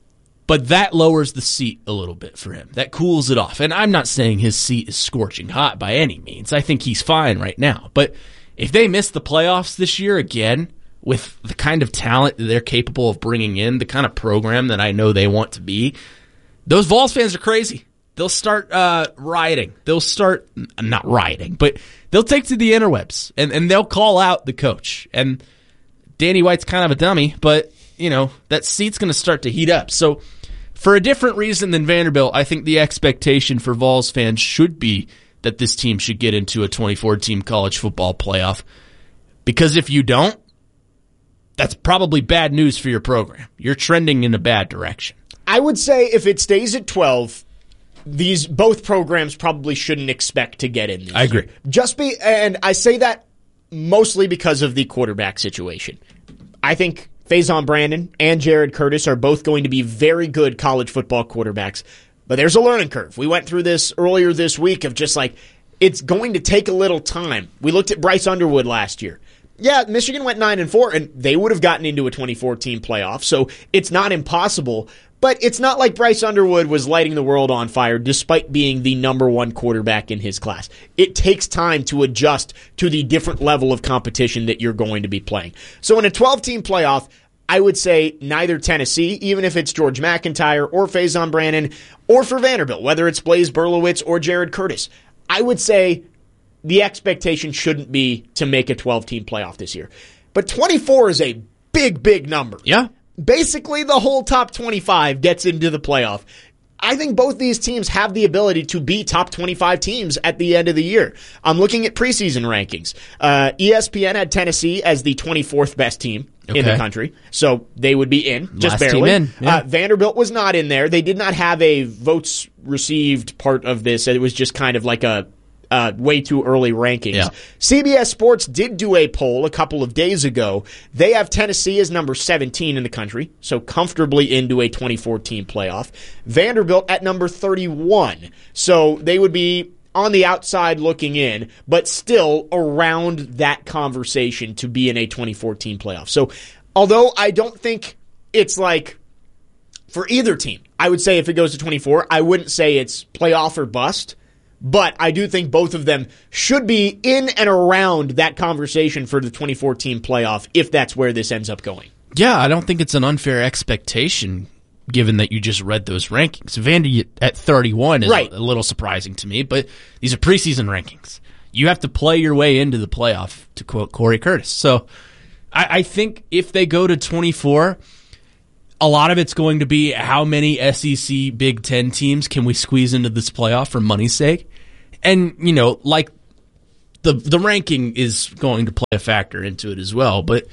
[SPEAKER 5] But that lowers the seat a little bit for him. That cools it off. And I'm not saying his seat is scorching hot by any means. I think he's fine right now. But if they miss the playoffs this year again, with the kind of talent that they're capable of bringing in, the kind of program that I know they want to be, those Vols fans are crazy. They'll start uh, rioting. They'll start, not rioting, but they'll take to the interwebs, and, and they'll call out the coach. And Danny White's kind of a dummy, but, you know, that seat's going to start to heat up. So for a different reason than Vanderbilt, I think the expectation for Vols fans should be that this team should get into a twenty-four team college football playoff. Because if you don't, that's probably bad news for your program. You're trending in a bad direction.
[SPEAKER 4] I would say if it stays at twelve, these both programs probably shouldn't expect to get in this
[SPEAKER 5] I agree.
[SPEAKER 4] year. Just be, and I say that mostly because of the quarterback situation. I think Faison Brandon and Jared Curtis are both going to be very good college football quarterbacks, but there's a learning curve. We went through this earlier this week of just like, it's going to take a little time. We looked at Bryce Underwood last year. Yeah, Michigan went nine and four, and they would have gotten into a twenty-four team playoff, so it's not impossible. But it's not like Bryce Underwood was lighting the world on fire despite being the number one quarterback in his class. It takes time to adjust to the different level of competition that you're going to be playing. So in a twelve team playoff, I would say neither Tennessee, even if it's George McIntyre or Faison Brandon, or for Vanderbilt, whether it's Blaise Berlowitz or Jared Curtis, I would say the expectation shouldn't be to make a twelve team playoff this year. But twenty-four is a big, big number.
[SPEAKER 5] Yeah.
[SPEAKER 4] Basically, the whole top twenty-five gets into the playoff. I think both these teams have the ability to be top twenty-five teams at the end of the year. I'm looking at preseason rankings. Uh, E S P N had Tennessee as the twenty-fourth best team
[SPEAKER 5] okay.
[SPEAKER 4] in the country, so they would be in, just
[SPEAKER 5] Last
[SPEAKER 4] barely.
[SPEAKER 5] Team in. Yeah.
[SPEAKER 4] Uh, Vanderbilt was not in there. They did not have a votes received part of this. It was just kind of like a Uh, way too early rankings.
[SPEAKER 5] Yeah.
[SPEAKER 4] C B S Sports did do a poll a couple of days ago. They have Tennessee as number seventeen in the country, so comfortably into a twenty-four team playoff. Vanderbilt at number thirty-one, so they would be on the outside looking in, but still around that conversation to be in a twenty-four team playoff. So although I don't think it's like for either team, I would say if it goes to twenty-four, I wouldn't say it's playoff or bust. But I do think both of them should be in and around that conversation for the twenty-four team playoff if that's where this ends up going.
[SPEAKER 5] Yeah, I don't think it's an unfair expectation given that you just read those rankings. Vandy at thirty-one is
[SPEAKER 4] right.
[SPEAKER 5] a little surprising to me, but these are preseason rankings. You have to play your way into the playoff, to quote Corey Curtis. So I, I think if they go to twenty-four, a lot of it's going to be how many S E C Big Ten teams can we squeeze into this playoff for money's sake? And, you know, like the the ranking is going to play a factor into it as well. But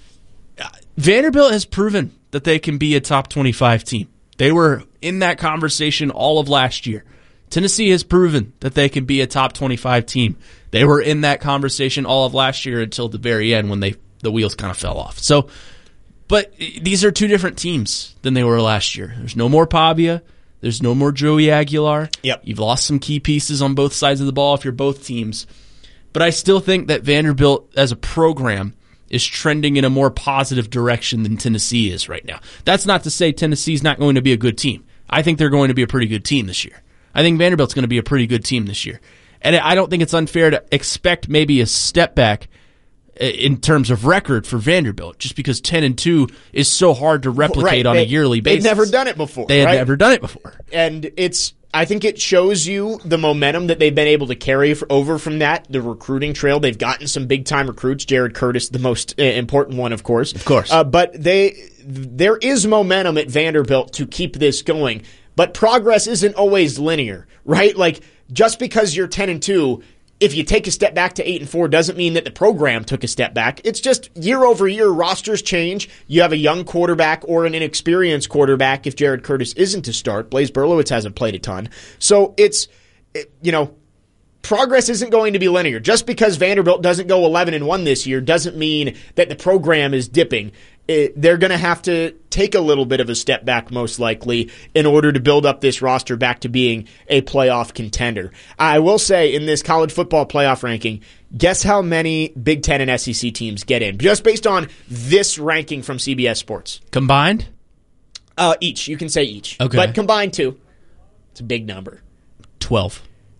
[SPEAKER 5] Vanderbilt has proven that they can be a top twenty-five team. They were in that conversation all of last year. Tennessee has proven that they can be a top twenty-five team. They were in that conversation all of last year until the very end when they the wheels kind of fell off. So, but these are two different teams than they were last year. There's no more Pavia. There's no more Joey Aguilar.
[SPEAKER 4] Yep.
[SPEAKER 5] You've lost some key pieces on both sides of the ball if you're both teams. But I still think that Vanderbilt as a program is trending in a more positive direction than Tennessee is right now. That's not to say Tennessee's not going to be a good team. I think they're going to be a pretty good team this year. I think Vanderbilt's going to be a pretty good team this year. And I don't think it's unfair to expect maybe a step back in terms of record for Vanderbilt, just because ten and two is so hard to replicate
[SPEAKER 4] right.
[SPEAKER 5] on
[SPEAKER 4] they,
[SPEAKER 5] a yearly basis.
[SPEAKER 4] They've never done it before.
[SPEAKER 5] They had
[SPEAKER 4] right?
[SPEAKER 5] never done it before.
[SPEAKER 4] And it's, I think it shows you the momentum that they've been able to carry for, over from that, the recruiting trail. They've gotten some big-time recruits. Jared Curtis, the most uh, important one, of course.
[SPEAKER 5] Of course.
[SPEAKER 4] Uh, but they, there is momentum at Vanderbilt to keep this going. But progress isn't always linear, right? Like, just because you're ten and two, if you take a step back to eight and four, doesn't mean that the program took a step back. It's just year over year, rosters change. You have a young quarterback or an inexperienced quarterback if Jared Curtis isn't to start. Blaise Berlowitz hasn't played a ton. So it's, it, you know, progress isn't going to be linear. Just because Vanderbilt doesn't go eleven and one this year doesn't mean that the program is dipping. It, they're going to have to take a little bit of a step back, most likely, in order to build up this roster back to being a playoff contender. I will say, in this college football playoff ranking, guess how many Big Ten and S E C teams get in? Just based on this ranking from C B S Sports.
[SPEAKER 5] Combined?
[SPEAKER 4] Uh, each. You can say each.
[SPEAKER 5] Okay.
[SPEAKER 4] But combined, too. It's a big number.
[SPEAKER 5] twelve.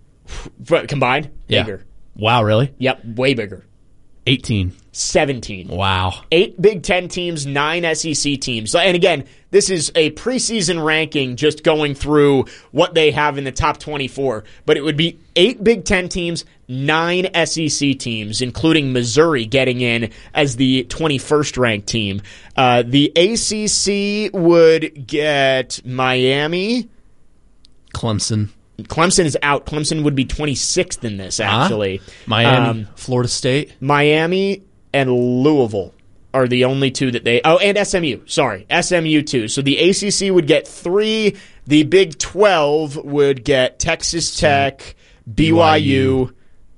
[SPEAKER 4] But combined?
[SPEAKER 5] Yeah.
[SPEAKER 4] Bigger.
[SPEAKER 5] Wow, really?
[SPEAKER 4] Yep, way bigger.
[SPEAKER 5] eighteen.
[SPEAKER 4] seventeen.
[SPEAKER 5] Wow.
[SPEAKER 4] Eight Big Ten teams, nine S E C teams. And again, this is a preseason ranking just going through what they have in the top twenty-four. But it would be eight Big Ten teams, nine S E C teams, including Missouri getting in as the twenty-first ranked team. Uh, the A C C would get Miami.
[SPEAKER 5] Clemson.
[SPEAKER 4] Clemson is out. Clemson would be twenty-sixth in this, actually.
[SPEAKER 5] Huh? Miami,
[SPEAKER 4] Um,
[SPEAKER 5] Florida State.
[SPEAKER 4] Miami and Louisville are the only two that they... Oh, and S M U. Sorry. S M U, too. So the A C C would get three. The Big twelve would get Texas Tech, B Y U,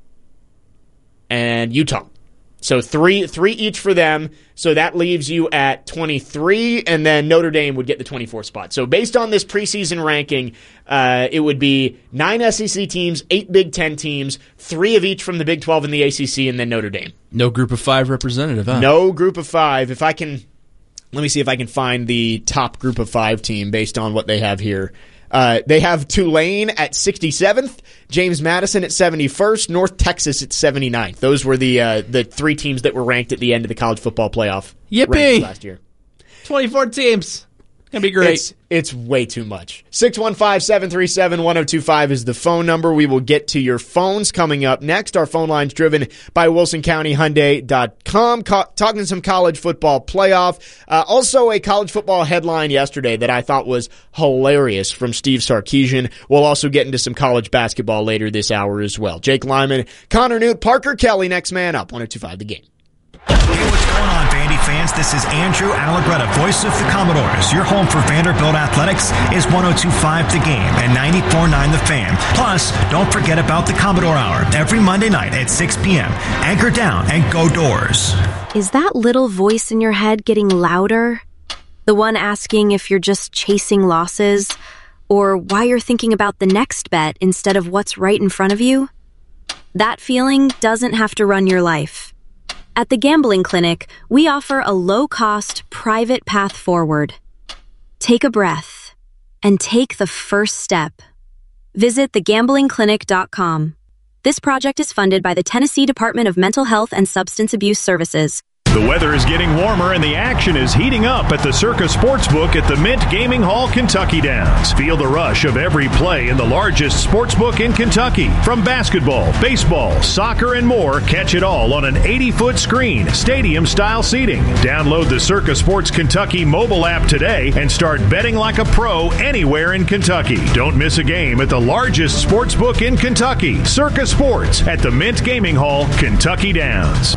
[SPEAKER 4] and Utah. So three three each for them. So that leaves you at twenty-three, and then Notre Dame would get the twenty-fourth spot. So based on this preseason ranking, uh, it would be nine S E C teams, eight Big Ten teams, three of each from the Big twelve and the A C C, and then Notre Dame.
[SPEAKER 5] No group of five representative, huh?
[SPEAKER 4] No group of five. If I can, let me see if I can find the top group of five team based on what they have here. Uh, they have Tulane at sixty-seventh, James Madison at seventy-first, North Texas at seventy-ninth. Those were the uh, the three teams that were ranked at the end of the college football playoff
[SPEAKER 5] Yippee!
[SPEAKER 4] last year.
[SPEAKER 5] twenty-four teams. Gonna be great.
[SPEAKER 4] It's, it's way too much. six one five, seven three seven, one oh two five is the phone number. We will get to your phones coming up next. Our phone line's driven by Wilson County Hyundai dot com. Co- talking some college football playoff. Uh, also a college football headline yesterday that I thought was hilarious from Steve Sarkisian. We'll also get into some college basketball later this hour as well. Jake Lyman, Connor Newt, Parker Kelly, next man up. one oh two five The Game.
[SPEAKER 1] Hey, what's going on, Vandy fans? This is Andrew Allegretta, voice of the Commodores. Your home for Vanderbilt Athletics is one oh two point five The Game and ninety-four point nine The Fan. Plus, don't forget about the Commodore Hour every Monday night at six p.m. Anchor down and go Doors.
[SPEAKER 2] Is that little voice in your head getting louder? The one asking if you're just chasing losses or why you're thinking about the next bet instead of what's right in front of you? That feeling doesn't have to run your life. At the Gambling Clinic, we offer a low-cost, private path forward. Take a breath and take the first step. Visit the gambling clinic dot com. This project is funded by the Tennessee Department of Mental Health and Substance Abuse Services.
[SPEAKER 21] The weather is getting warmer and the action is heating up at the Circa Sportsbook at the Mint Gaming Hall, Kentucky Downs. Feel the rush of every play in the largest sportsbook in Kentucky. From basketball, baseball, soccer, and more, catch it all on an eighty-foot screen, stadium-style seating. Download the Circa Sports Kentucky mobile app today and start betting like a pro anywhere in Kentucky. Don't miss a game at the largest sportsbook in Kentucky, Circa Sports at the Mint Gaming Hall, Kentucky Downs.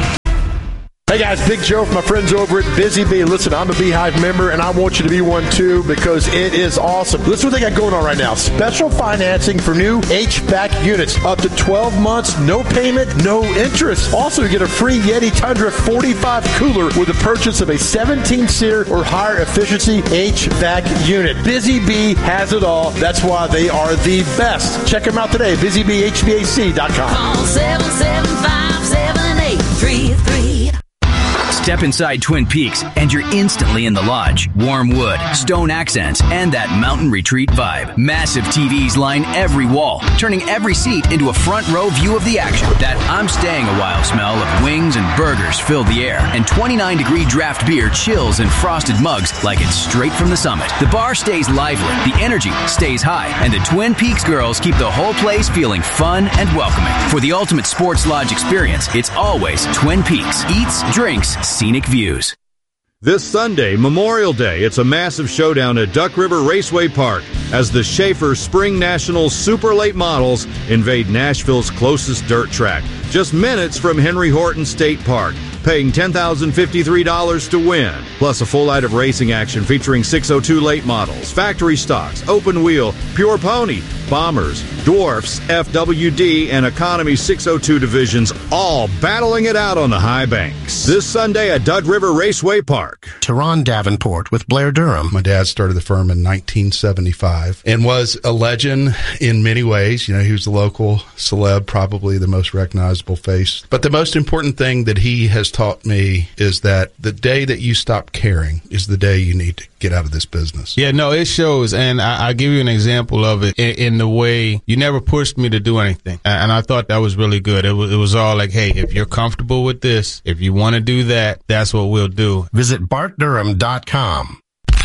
[SPEAKER 6] Hey guys, Big Joe from my friends over at Busy Bee. Listen, I'm a Beehive member and I want you to be one too because it is awesome. Listen what they got going on right now. Special financing for new H V A C units. Up to twelve months, no payment, no interest. Also, you get a free Yeti Tundra forty-five cooler with the purchase of a seventeen-seater or higher efficiency H V A C unit. Busy Bee has it all. That's why they are the best. Check them out today, busy bee h v a c dot com.
[SPEAKER 11] Call seven seven five, seven eight three three.
[SPEAKER 7] Step inside Twin Peaks and you're instantly in the lodge. Warm wood, stone accents, and that mountain retreat vibe. Massive T Vs line every wall, turning every seat into a front row view of the action. That I'm staying a while smell of wings and burgers fill the air, and twenty-nine degree draft beer chills in frosted mugs like it's straight from the summit. The bar stays lively, the energy stays high, and the Twin Peaks girls keep the whole place feeling fun and welcoming. For the ultimate sports lodge experience, it's always Twin Peaks. Eats, drinks, scenic views.
[SPEAKER 8] This Sunday, Memorial Day, it's a massive showdown at Duck River Raceway Park as the Schaefer Spring Nationals Super Late Models invade Nashville's closest dirt track, just minutes from Henry Horton State Park, paying ten thousand fifty-three dollars to win. Plus a full night of racing action featuring six oh two late models, factory stocks, open wheel, pure pony, bombers, dwarfs, F W D, and economy six oh two divisions, all battling it out on the high banks. This Sunday at Duck River Raceway Park.
[SPEAKER 13] Teron Davenport with Blair Durham.
[SPEAKER 25] My dad started the firm in nineteen seventy-five and was a legend in many ways. You know, he was the local celeb, probably the most recognizable face. But the most important thing that he has taught me is that the day that you stop caring is the day you need to get out of this business.
[SPEAKER 26] Yeah, no, it shows. And I, I'll give you an example of it in, in the way you never pushed me to do anything. And I thought that was really good. It was, it was all like, hey, if you're comfortable with this, if you want to do that, that's what we'll do.
[SPEAKER 13] Visit bart durham dot com.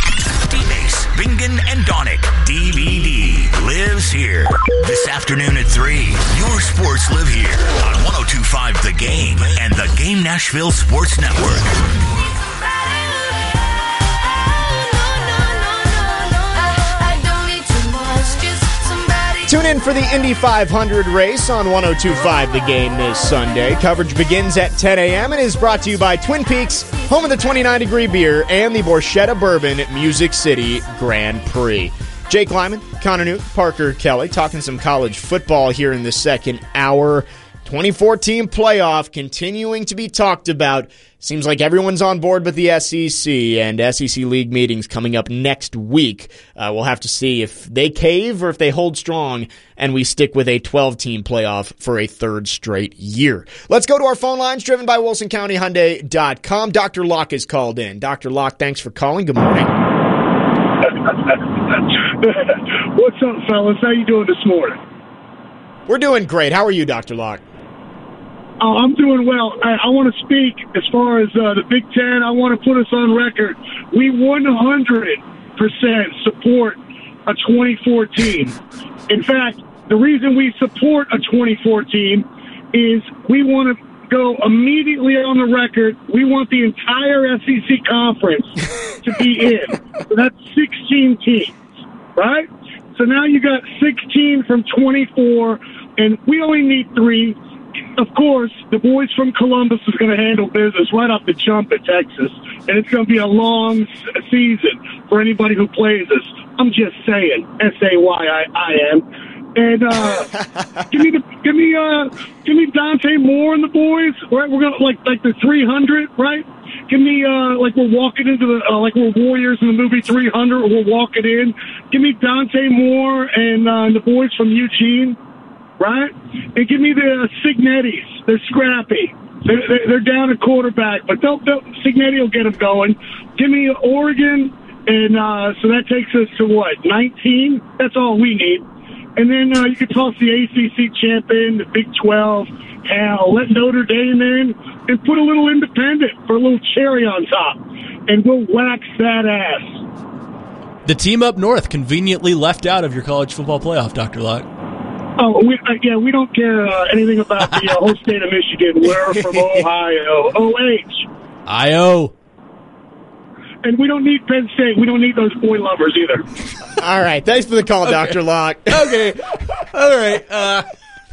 [SPEAKER 3] D-Base, Bingen, and Donick, D V D, lives here. This afternoon at three, your sports live here on one oh two point five The Game and the Game Nashville Sports Network.
[SPEAKER 4] Tune in for the Indy five hundred race on one oh two point five The Game this Sunday. Coverage begins at ten a.m. and is brought to you by Twin Peaks, home of the twenty-nine degree beer, and the Borchetta Bourbon Music City Grand Prix. Jake Lyman, Connor Newt, Parker Kelly, talking some college football here in the second hour. twenty fourteen playoff continuing to be talked about. Seems like everyone's on board but the S E C, and S E C League meetings coming up next week. Uh, we'll have to see if they cave or if they hold strong and we stick with a twelve-team playoff for a third straight year. Let's go to our phone lines, driven by Wilson County Hyundai dot com. Doctor Locke is called in. Doctor Locke, thanks for calling. Good morning.
[SPEAKER 27] What's up, fellas? How you doing this morning?
[SPEAKER 4] We're doing great. How are you, Doctor Locke?
[SPEAKER 27] Oh, I'm doing well. I, I want to speak as far as uh, the Big Ten. I want to put us on record. We one hundred percent support a twenty-four team. In fact, the reason we support a twenty-four team is we want to go immediately on the record. We want the entire S E C conference to be in. So that's sixteen teams, right? So now you got sixteen from twenty-four, and we only need three. Of course, the boys from Columbus is going to handle business right off the jump at Texas, and it's going to be a long season for anybody who plays us. I'm just saying, S A Y I, I am. And uh, give me the give me uh give me Dante Moore and the boys, right? We're gonna like like the three hundred, right? Give me uh like we're walking into the uh, like we're warriors in the movie three hundred, or we're walking in. Give me Dante Moore and uh, the boys from Eugene. Right? And give me the Signettis. They're scrappy. They're, they're, they're down at quarterback, but they'll, they'll, Signetti will get them going. Give me Oregon, and uh, so that takes us to what, nineteen? That's all we need. And then uh, you can toss the A C C champion, the Big twelve. Hell, let Notre Dame in. and put a little independent for a little cherry on top, and we'll wax that ass.
[SPEAKER 5] The team up north conveniently left out of your college football playoff, Doctor Locke.
[SPEAKER 27] Oh, we, uh, yeah, we don't care uh, anything about the uh, whole state of Michigan. We're from Ohio. O H.
[SPEAKER 5] I O.
[SPEAKER 27] And we don't need Penn State. We don't need those boy lovers either.
[SPEAKER 4] All right. Thanks for the call,
[SPEAKER 5] Okay.
[SPEAKER 4] Doctor Locke.
[SPEAKER 5] Okay. All right. Uh,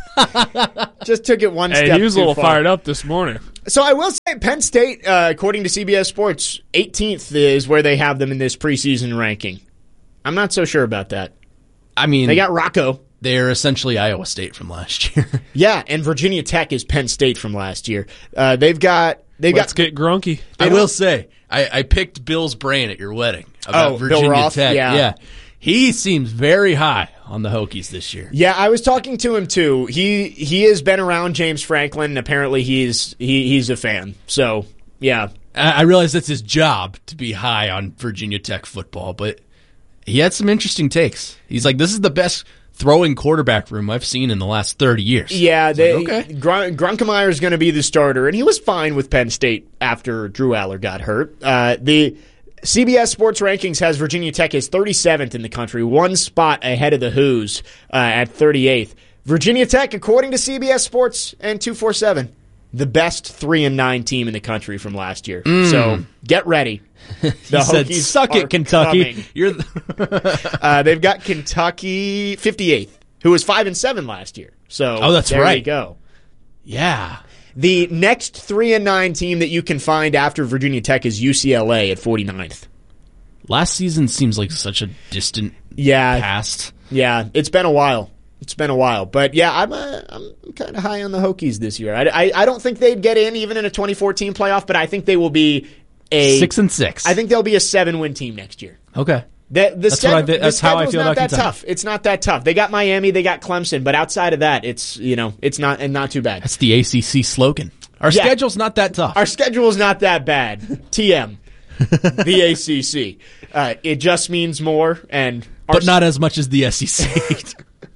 [SPEAKER 4] Just took it one
[SPEAKER 22] Hey,
[SPEAKER 4] step
[SPEAKER 22] he was a
[SPEAKER 4] too
[SPEAKER 22] little
[SPEAKER 4] far.
[SPEAKER 22] fired up this morning.
[SPEAKER 4] So I will say Penn State, uh, according to C B S Sports, eighteenth is where they have them in this preseason ranking. I'm not so sure about that.
[SPEAKER 5] I mean,
[SPEAKER 4] They got Rocco.
[SPEAKER 5] they're essentially Iowa State from last year.
[SPEAKER 4] Yeah, and Virginia Tech is Penn State from last year. Uh, they've got they've
[SPEAKER 22] Let's
[SPEAKER 4] got
[SPEAKER 22] get grunky.
[SPEAKER 5] I will say, I, I picked Bill's brain at your wedding about
[SPEAKER 4] Oh, Bill
[SPEAKER 5] Virginia
[SPEAKER 4] Roth?
[SPEAKER 5] Tech.
[SPEAKER 4] Yeah.
[SPEAKER 5] He seems very high on the Hokies this year.
[SPEAKER 4] Yeah, I was talking to him too. He he has been around James Franklin, and apparently he's he, he's a fan. So yeah,
[SPEAKER 5] I, I realize that's his job to be high on Virginia Tech football, but he had some interesting takes. He's like, this is the best throwing quarterback room I've seen in the last thirty years.
[SPEAKER 4] yeah. They,
[SPEAKER 5] like, okay.
[SPEAKER 4] Grun- Grunkemeyer is going to be the starter, and he was fine with Penn State after Drew Aller got hurt. Uh, the C B S Sports Rankings has Virginia Tech as thirty-seventh in the country, one spot ahead of the Hoos uh, at thirty-eighth. Virginia Tech, according to C B S Sports and two forty-seven, the best three and nine team in the country from last year.
[SPEAKER 5] Mm.
[SPEAKER 4] So get ready. The
[SPEAKER 5] He said,
[SPEAKER 4] Hokies
[SPEAKER 5] "Suck
[SPEAKER 4] are
[SPEAKER 5] it, Kentucky."
[SPEAKER 4] coming.
[SPEAKER 5] You're the
[SPEAKER 4] uh, they've got Kentucky fifty-eighth, who was five and seven last year. So
[SPEAKER 5] Oh, that's
[SPEAKER 4] there
[SPEAKER 5] right.
[SPEAKER 4] you go.
[SPEAKER 5] yeah.
[SPEAKER 4] The next three and nine team that you can find after Virginia Tech is U C L A at forty-ninth.
[SPEAKER 5] Last season seems like such a distant
[SPEAKER 4] Yeah,
[SPEAKER 5] past.
[SPEAKER 4] yeah, it's been a while. It's been a while, but yeah, I'm uh, I'm kind of high on the Hokies this year. I, I I don't think they'd get in even in a twenty fourteen playoff, but I think they will be a
[SPEAKER 5] Six and six.
[SPEAKER 4] I think they'll be a seven win team next year.
[SPEAKER 5] Okay.
[SPEAKER 4] The, the
[SPEAKER 5] That's
[SPEAKER 4] schedule,
[SPEAKER 5] what I thi- that's
[SPEAKER 4] the
[SPEAKER 5] how I
[SPEAKER 4] schedule's
[SPEAKER 5] feel
[SPEAKER 4] not
[SPEAKER 5] about
[SPEAKER 4] that
[SPEAKER 5] Kentucky.
[SPEAKER 4] tough. It's not that tough. They got Miami, they got Clemson, but outside of that, it's you know it's not and not too bad.
[SPEAKER 5] That's the A C C slogan. Our
[SPEAKER 4] Yeah.
[SPEAKER 5] schedule's not that tough.
[SPEAKER 4] Our schedule is not that bad. T M, the A C C. Uh, it just means more, and our
[SPEAKER 5] but not as much as the S E C.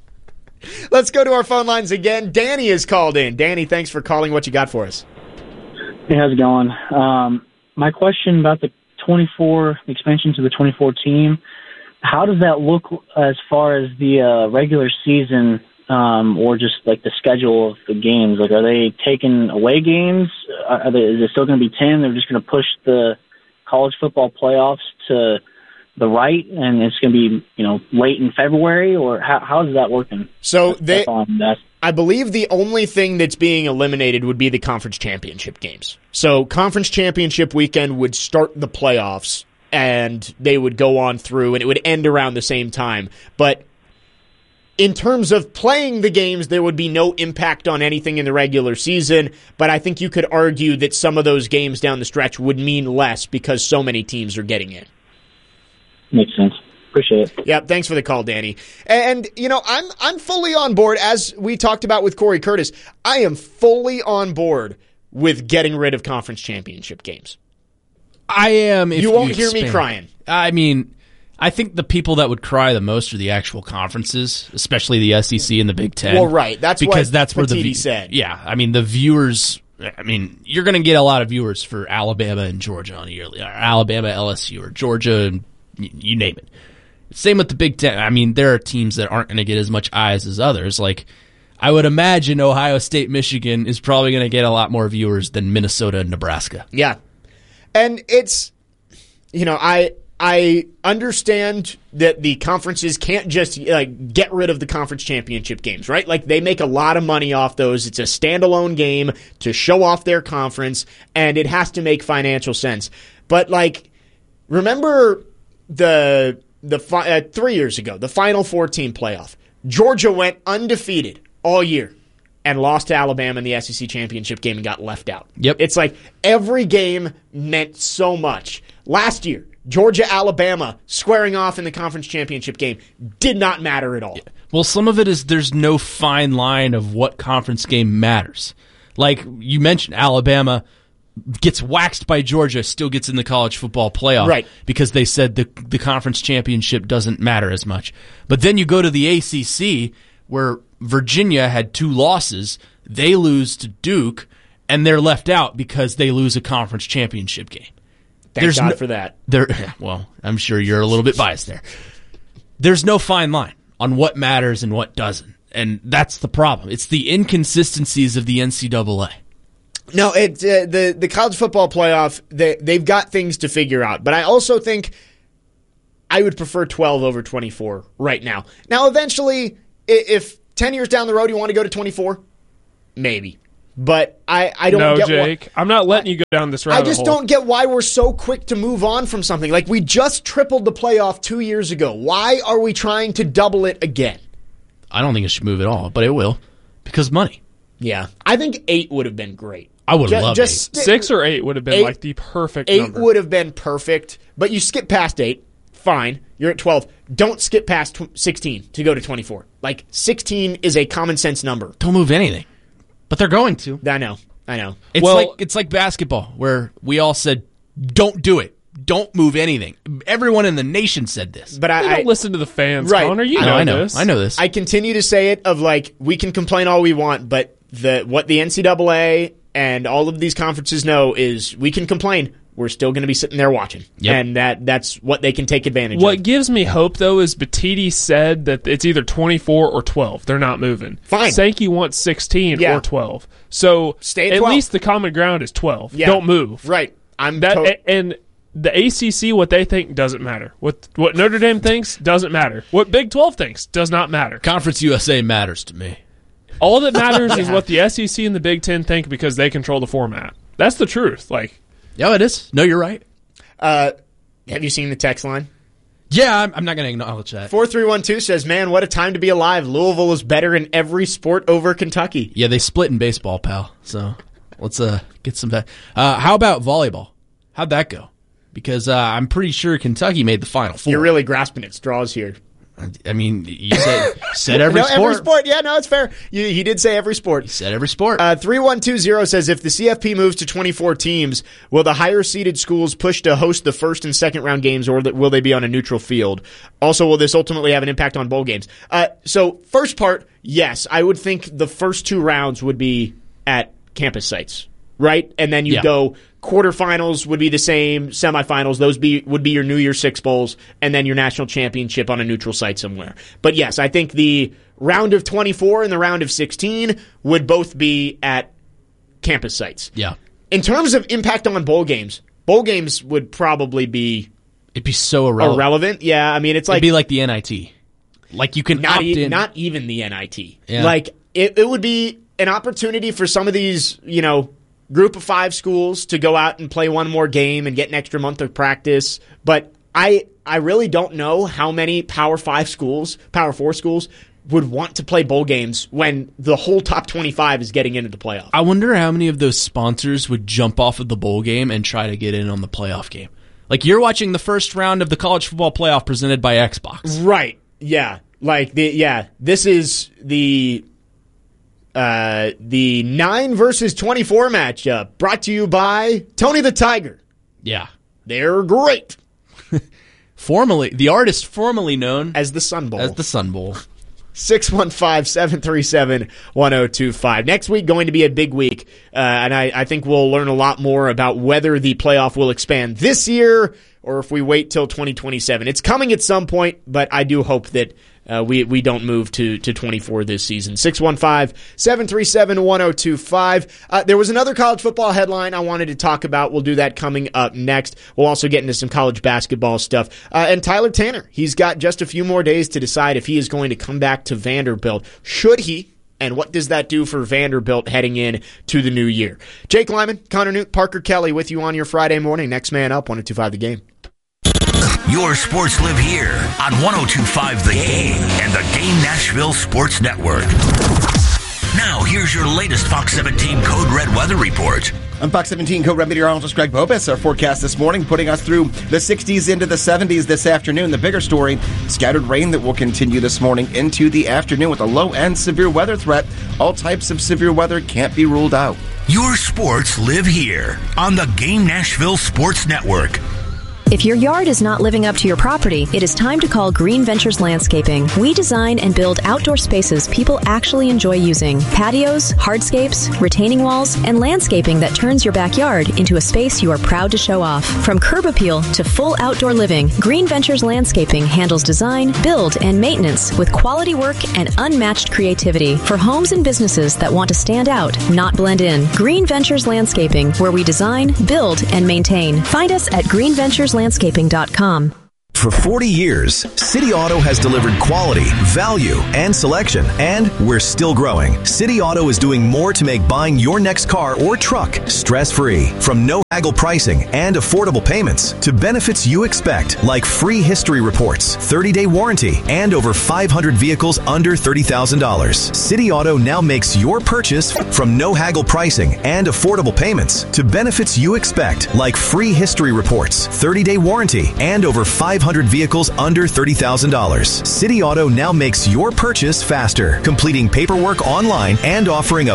[SPEAKER 4] Let's go to our phone lines again. Danny is called in. Danny, thanks for calling. What you got for us?
[SPEAKER 10] Hey, how's it going? Um, my question about the twenty-four the expansion to the twenty-four team. How does that look as far as the uh, regular season, um, or just like the schedule of the games? Like, are they taking away games? Are they, is it still going to be ten? They're just going to push the college football playoffs to the right, and it's going to be you know late in February, or how how is that working?
[SPEAKER 4] So
[SPEAKER 10] That's-
[SPEAKER 4] they,
[SPEAKER 10] that's all I'm asking.
[SPEAKER 4] I believe the only thing that's being eliminated would be the conference championship games. So conference championship weekend would start the playoffs, and they would go on through, and it would end around the same time. But in terms of playing the games, there would be no impact on anything in the regular season. But I think you could argue that some of those games down the stretch would mean less because so many teams are getting in.
[SPEAKER 10] Makes sense. Appreciate it.
[SPEAKER 4] Yeah, thanks for the call, Danny. And you know, I'm I'm fully on board, as we talked about with Corey Curtis. I am fully on board with getting rid of conference championship games.
[SPEAKER 5] I am. If
[SPEAKER 4] You won't hear me
[SPEAKER 5] expand-
[SPEAKER 4] crying.
[SPEAKER 5] I mean, I think the people that would cry the most are the actual conferences, especially the S E C and the Big Ten.
[SPEAKER 4] Well, right. That's
[SPEAKER 5] because
[SPEAKER 4] what
[SPEAKER 5] that's where the
[SPEAKER 4] Petiti
[SPEAKER 5] vi-
[SPEAKER 4] said.
[SPEAKER 5] Yeah, I mean the viewers. I mean, you're going to get a lot of viewers for Alabama and Georgia on a yearly, or Alabama, L S U, or Georgia, and y- you name it. Same with the Big Ten. I mean, there are teams that aren't going to get as much eyes as others. Like, I would imagine Ohio State, Michigan is probably going to get a lot more viewers than Minnesota and Nebraska.
[SPEAKER 4] Yeah. And it's, you know, I I understand that the conferences can't just like get rid of the conference championship games, right? Like they make a lot of money off those. It's a standalone game to show off their conference, and it has to make financial sense. But like, remember the the fi- uh, three years ago, the Final Four team playoff. Georgia went undefeated all year and lost to Alabama in the S E C championship game and got left out.
[SPEAKER 5] Yep.
[SPEAKER 4] It's like every game meant so much. Last year, Georgia, Alabama squaring off in the conference championship game did not matter at all.
[SPEAKER 5] Well, some of it is there's no fine line of what conference game matters. Like you mentioned, Alabama gets waxed by Georgia, still gets in the college football playoff,
[SPEAKER 4] Right.
[SPEAKER 5] because they said the the conference championship doesn't matter as much. But then you go to the A C C, where Virginia had two losses. They lose to Duke, and they're left out because they lose a conference championship game.
[SPEAKER 4] Thank
[SPEAKER 5] There's
[SPEAKER 4] God
[SPEAKER 5] no,
[SPEAKER 4] for that.
[SPEAKER 5] There, well, I'm sure you're a little bit biased there. There's no fine line on what matters and what doesn't, and that's the problem. It's the inconsistencies of the N C double A.
[SPEAKER 4] No, it uh, the the college football playoff. They they've got things to figure out, but I also think I would prefer twelve over twenty-four right now. Now, eventually, if ten years down the road you want to go to twenty-four, maybe. But I, I don't
[SPEAKER 12] no,
[SPEAKER 4] get
[SPEAKER 12] Jake.
[SPEAKER 4] why,
[SPEAKER 12] I'm not letting you go down this rabbit
[SPEAKER 4] I just
[SPEAKER 12] hole.
[SPEAKER 4] don't get why we're so quick to move on from something. Like, we just tripled the playoff two years ago. Why are we trying to double it again?
[SPEAKER 5] I don't think it should move at all, but it will because money.
[SPEAKER 4] Yeah. I think eight would have been great.
[SPEAKER 5] I would
[SPEAKER 4] Ju-
[SPEAKER 5] love
[SPEAKER 4] just
[SPEAKER 5] eight.
[SPEAKER 12] Six or eight would have been
[SPEAKER 4] eight,
[SPEAKER 12] like the perfect
[SPEAKER 4] Eight
[SPEAKER 12] number.
[SPEAKER 4] would have been perfect, but you skip past eight. Fine. You're at twelve. Don't skip past tw- sixteen to go to twenty-four. Like, sixteen is a common sense number.
[SPEAKER 5] Don't move anything. But they're going to.
[SPEAKER 4] I know. I know.
[SPEAKER 5] It's
[SPEAKER 12] Well-
[SPEAKER 5] like it's like basketball where we all said, don't do it. Don't move anything. Everyone in the nation said this.
[SPEAKER 4] But
[SPEAKER 12] They
[SPEAKER 4] I,
[SPEAKER 12] don't
[SPEAKER 4] I
[SPEAKER 12] listen to the fans,
[SPEAKER 4] Right.
[SPEAKER 12] Connor. You
[SPEAKER 5] I know,
[SPEAKER 12] know,
[SPEAKER 5] I know.
[SPEAKER 12] this.
[SPEAKER 5] I know this.
[SPEAKER 4] I continue to say it of like, we can complain all we want, but the what the N C double A and all of these conferences know is we can complain. We're still going to be sitting there watching.
[SPEAKER 5] Yep.
[SPEAKER 4] And that that's what they can take advantage
[SPEAKER 12] What
[SPEAKER 4] of.
[SPEAKER 12] gives me hope, though, is Batiti said that it's either twenty-four or twelve. They're not moving.
[SPEAKER 4] Fine.
[SPEAKER 12] Sankey wants sixteen
[SPEAKER 4] Yeah.
[SPEAKER 12] or twelve. So
[SPEAKER 4] Stay at
[SPEAKER 12] at
[SPEAKER 4] twelve.
[SPEAKER 12] least the common ground is twelve.
[SPEAKER 4] Yeah.
[SPEAKER 12] Don't move.
[SPEAKER 4] Right. I'm
[SPEAKER 12] That
[SPEAKER 4] to-
[SPEAKER 12] and the A C C, what they think doesn't matter. What what Notre Dame thinks doesn't matter. What Big twelve thinks does not matter.
[SPEAKER 5] Conference U S A matters to me.
[SPEAKER 12] All that matters is what the S E C and the Big Ten think because they control the format. That's the truth. Like,
[SPEAKER 5] Yeah, it is. No, you're right.
[SPEAKER 4] Uh, have you seen the text line?
[SPEAKER 5] Yeah, I'm, I'm not going to acknowledge that.
[SPEAKER 4] four three one two says, man, what a time to be alive. Louisville is better in every sport over Kentucky.
[SPEAKER 5] Yeah, they split in baseball, pal. So let's uh, get some. Uh, how about volleyball? How'd that go? Because uh, I'm pretty sure Kentucky made the Final Four.
[SPEAKER 4] You're really grasping at straws here.
[SPEAKER 5] I mean, you said, said every
[SPEAKER 4] no,
[SPEAKER 5] sport.
[SPEAKER 4] every sport. Yeah, no, it's fair. You, he did say every sport.
[SPEAKER 5] He said every sport.
[SPEAKER 4] Uh, three one two zero says, if the C F P moves to twenty-four teams, will the higher-seeded schools push to host the first and second round games, or will they be on a neutral field? Also, will this ultimately have an impact on bowl games? Uh, so, first part, yes. I would think the first two rounds would be at campus sites, right? And then you
[SPEAKER 5] Yeah.
[SPEAKER 4] go quarterfinals would be the same, semifinals, those be would be your New Year's Six Bowls, and then your national championship on a neutral site somewhere. But yes, I think the round of twenty-four and the round of sixteen would both be at campus sites.
[SPEAKER 5] Yeah.
[SPEAKER 4] In terms of impact on bowl games, bowl games would probably be
[SPEAKER 5] It'd be so irrelevant.
[SPEAKER 4] irrelevant. Yeah, I mean, it's like
[SPEAKER 5] It'd be like the N I T. Like you can
[SPEAKER 4] not,
[SPEAKER 5] opt
[SPEAKER 4] e-
[SPEAKER 5] in.
[SPEAKER 4] not even the N I T.
[SPEAKER 5] Yeah.
[SPEAKER 4] Like it, it would be an opportunity for some of these, you know, group of five schools to go out and play one more game and get an extra month of practice. But I I really don't know how many Power Five schools, Power Four schools would want to play bowl games when the whole top twenty-five is getting into the playoff.
[SPEAKER 5] I wonder how many of those sponsors would jump off of the bowl game and try to get in on the playoff game. Like you're watching the first round of the college football playoff presented by Xbox.
[SPEAKER 4] Right. Yeah. Like the yeah, this is the uh the nine versus twenty-four matchup brought to you by Tony the Tiger.
[SPEAKER 5] Yeah.
[SPEAKER 4] They're great.
[SPEAKER 5] Formerly, the artist formerly known
[SPEAKER 4] as the Sun Bowl.
[SPEAKER 5] As the Sun Bowl.
[SPEAKER 4] six one five, seven three seven, one zero two five. Next week going to be a big week, uh, and I, I think we'll learn a lot more about whether the playoff will expand this year or if we wait till twenty twenty-seven. It's coming at some point, but I do hope that uh, we we don't move to, to twenty-four this season. six one five, seven three seven, one zero two five. Uh, there was another college football headline I wanted to talk about. We'll do that coming up next. We'll also get into some college basketball stuff. Uh, and Tyler Tanner, he's got just a few more days to decide if he is going to come back to Vanderbilt. Should he? And what does that do for Vanderbilt heading in to the new year? Jake Lyman, Connor Newt, Parker Kelly with you on your Friday morning. Next man up, one oh two five The Game.
[SPEAKER 3] Your sports live here on one oh two five The Game and the Game Nashville Sports Network. Now, here's your latest Fox seventeen Code Red weather report.
[SPEAKER 14] I'm Fox seventeen Code Red meteorologist Greg Bobus. Our forecast this morning putting us through the sixties into the seventies this afternoon. The bigger story, scattered rain that will continue this morning into the afternoon with a low-end severe weather threat. All types of severe weather can't be ruled out.
[SPEAKER 3] Your sports live here on the Game Nashville Sports Network.
[SPEAKER 15] If your yard is not living up to your property, it is time to call Green Ventures Landscaping. We design and build outdoor spaces people actually enjoy using. Patios, hardscapes, retaining walls, and landscaping that turns your backyard into a space you are proud to show off. From curb appeal to full outdoor living, Green Ventures Landscaping handles design, build, and maintenance with quality work and unmatched creativity for homes and businesses that want to stand out, not blend in. Green Ventures Landscaping, where we design, build, and maintain. Find us at green ventures landscaping dot com.
[SPEAKER 16] For forty years, City Auto has delivered quality, value, and selection, and we're still growing. City Auto is doing more to make buying your next car or truck stress-free. From no haggle pricing and affordable payments to benefits you expect, like free history reports, thirty-day warranty, and over five hundred vehicles under thirty thousand dollars. City Auto now makes your purchase from no haggle pricing and affordable payments to benefits you expect, like free history reports, thirty-day warranty, and over five hundred vehicles under thirty thousand dollars. City Auto now makes your purchase faster, completing paperwork online and offering a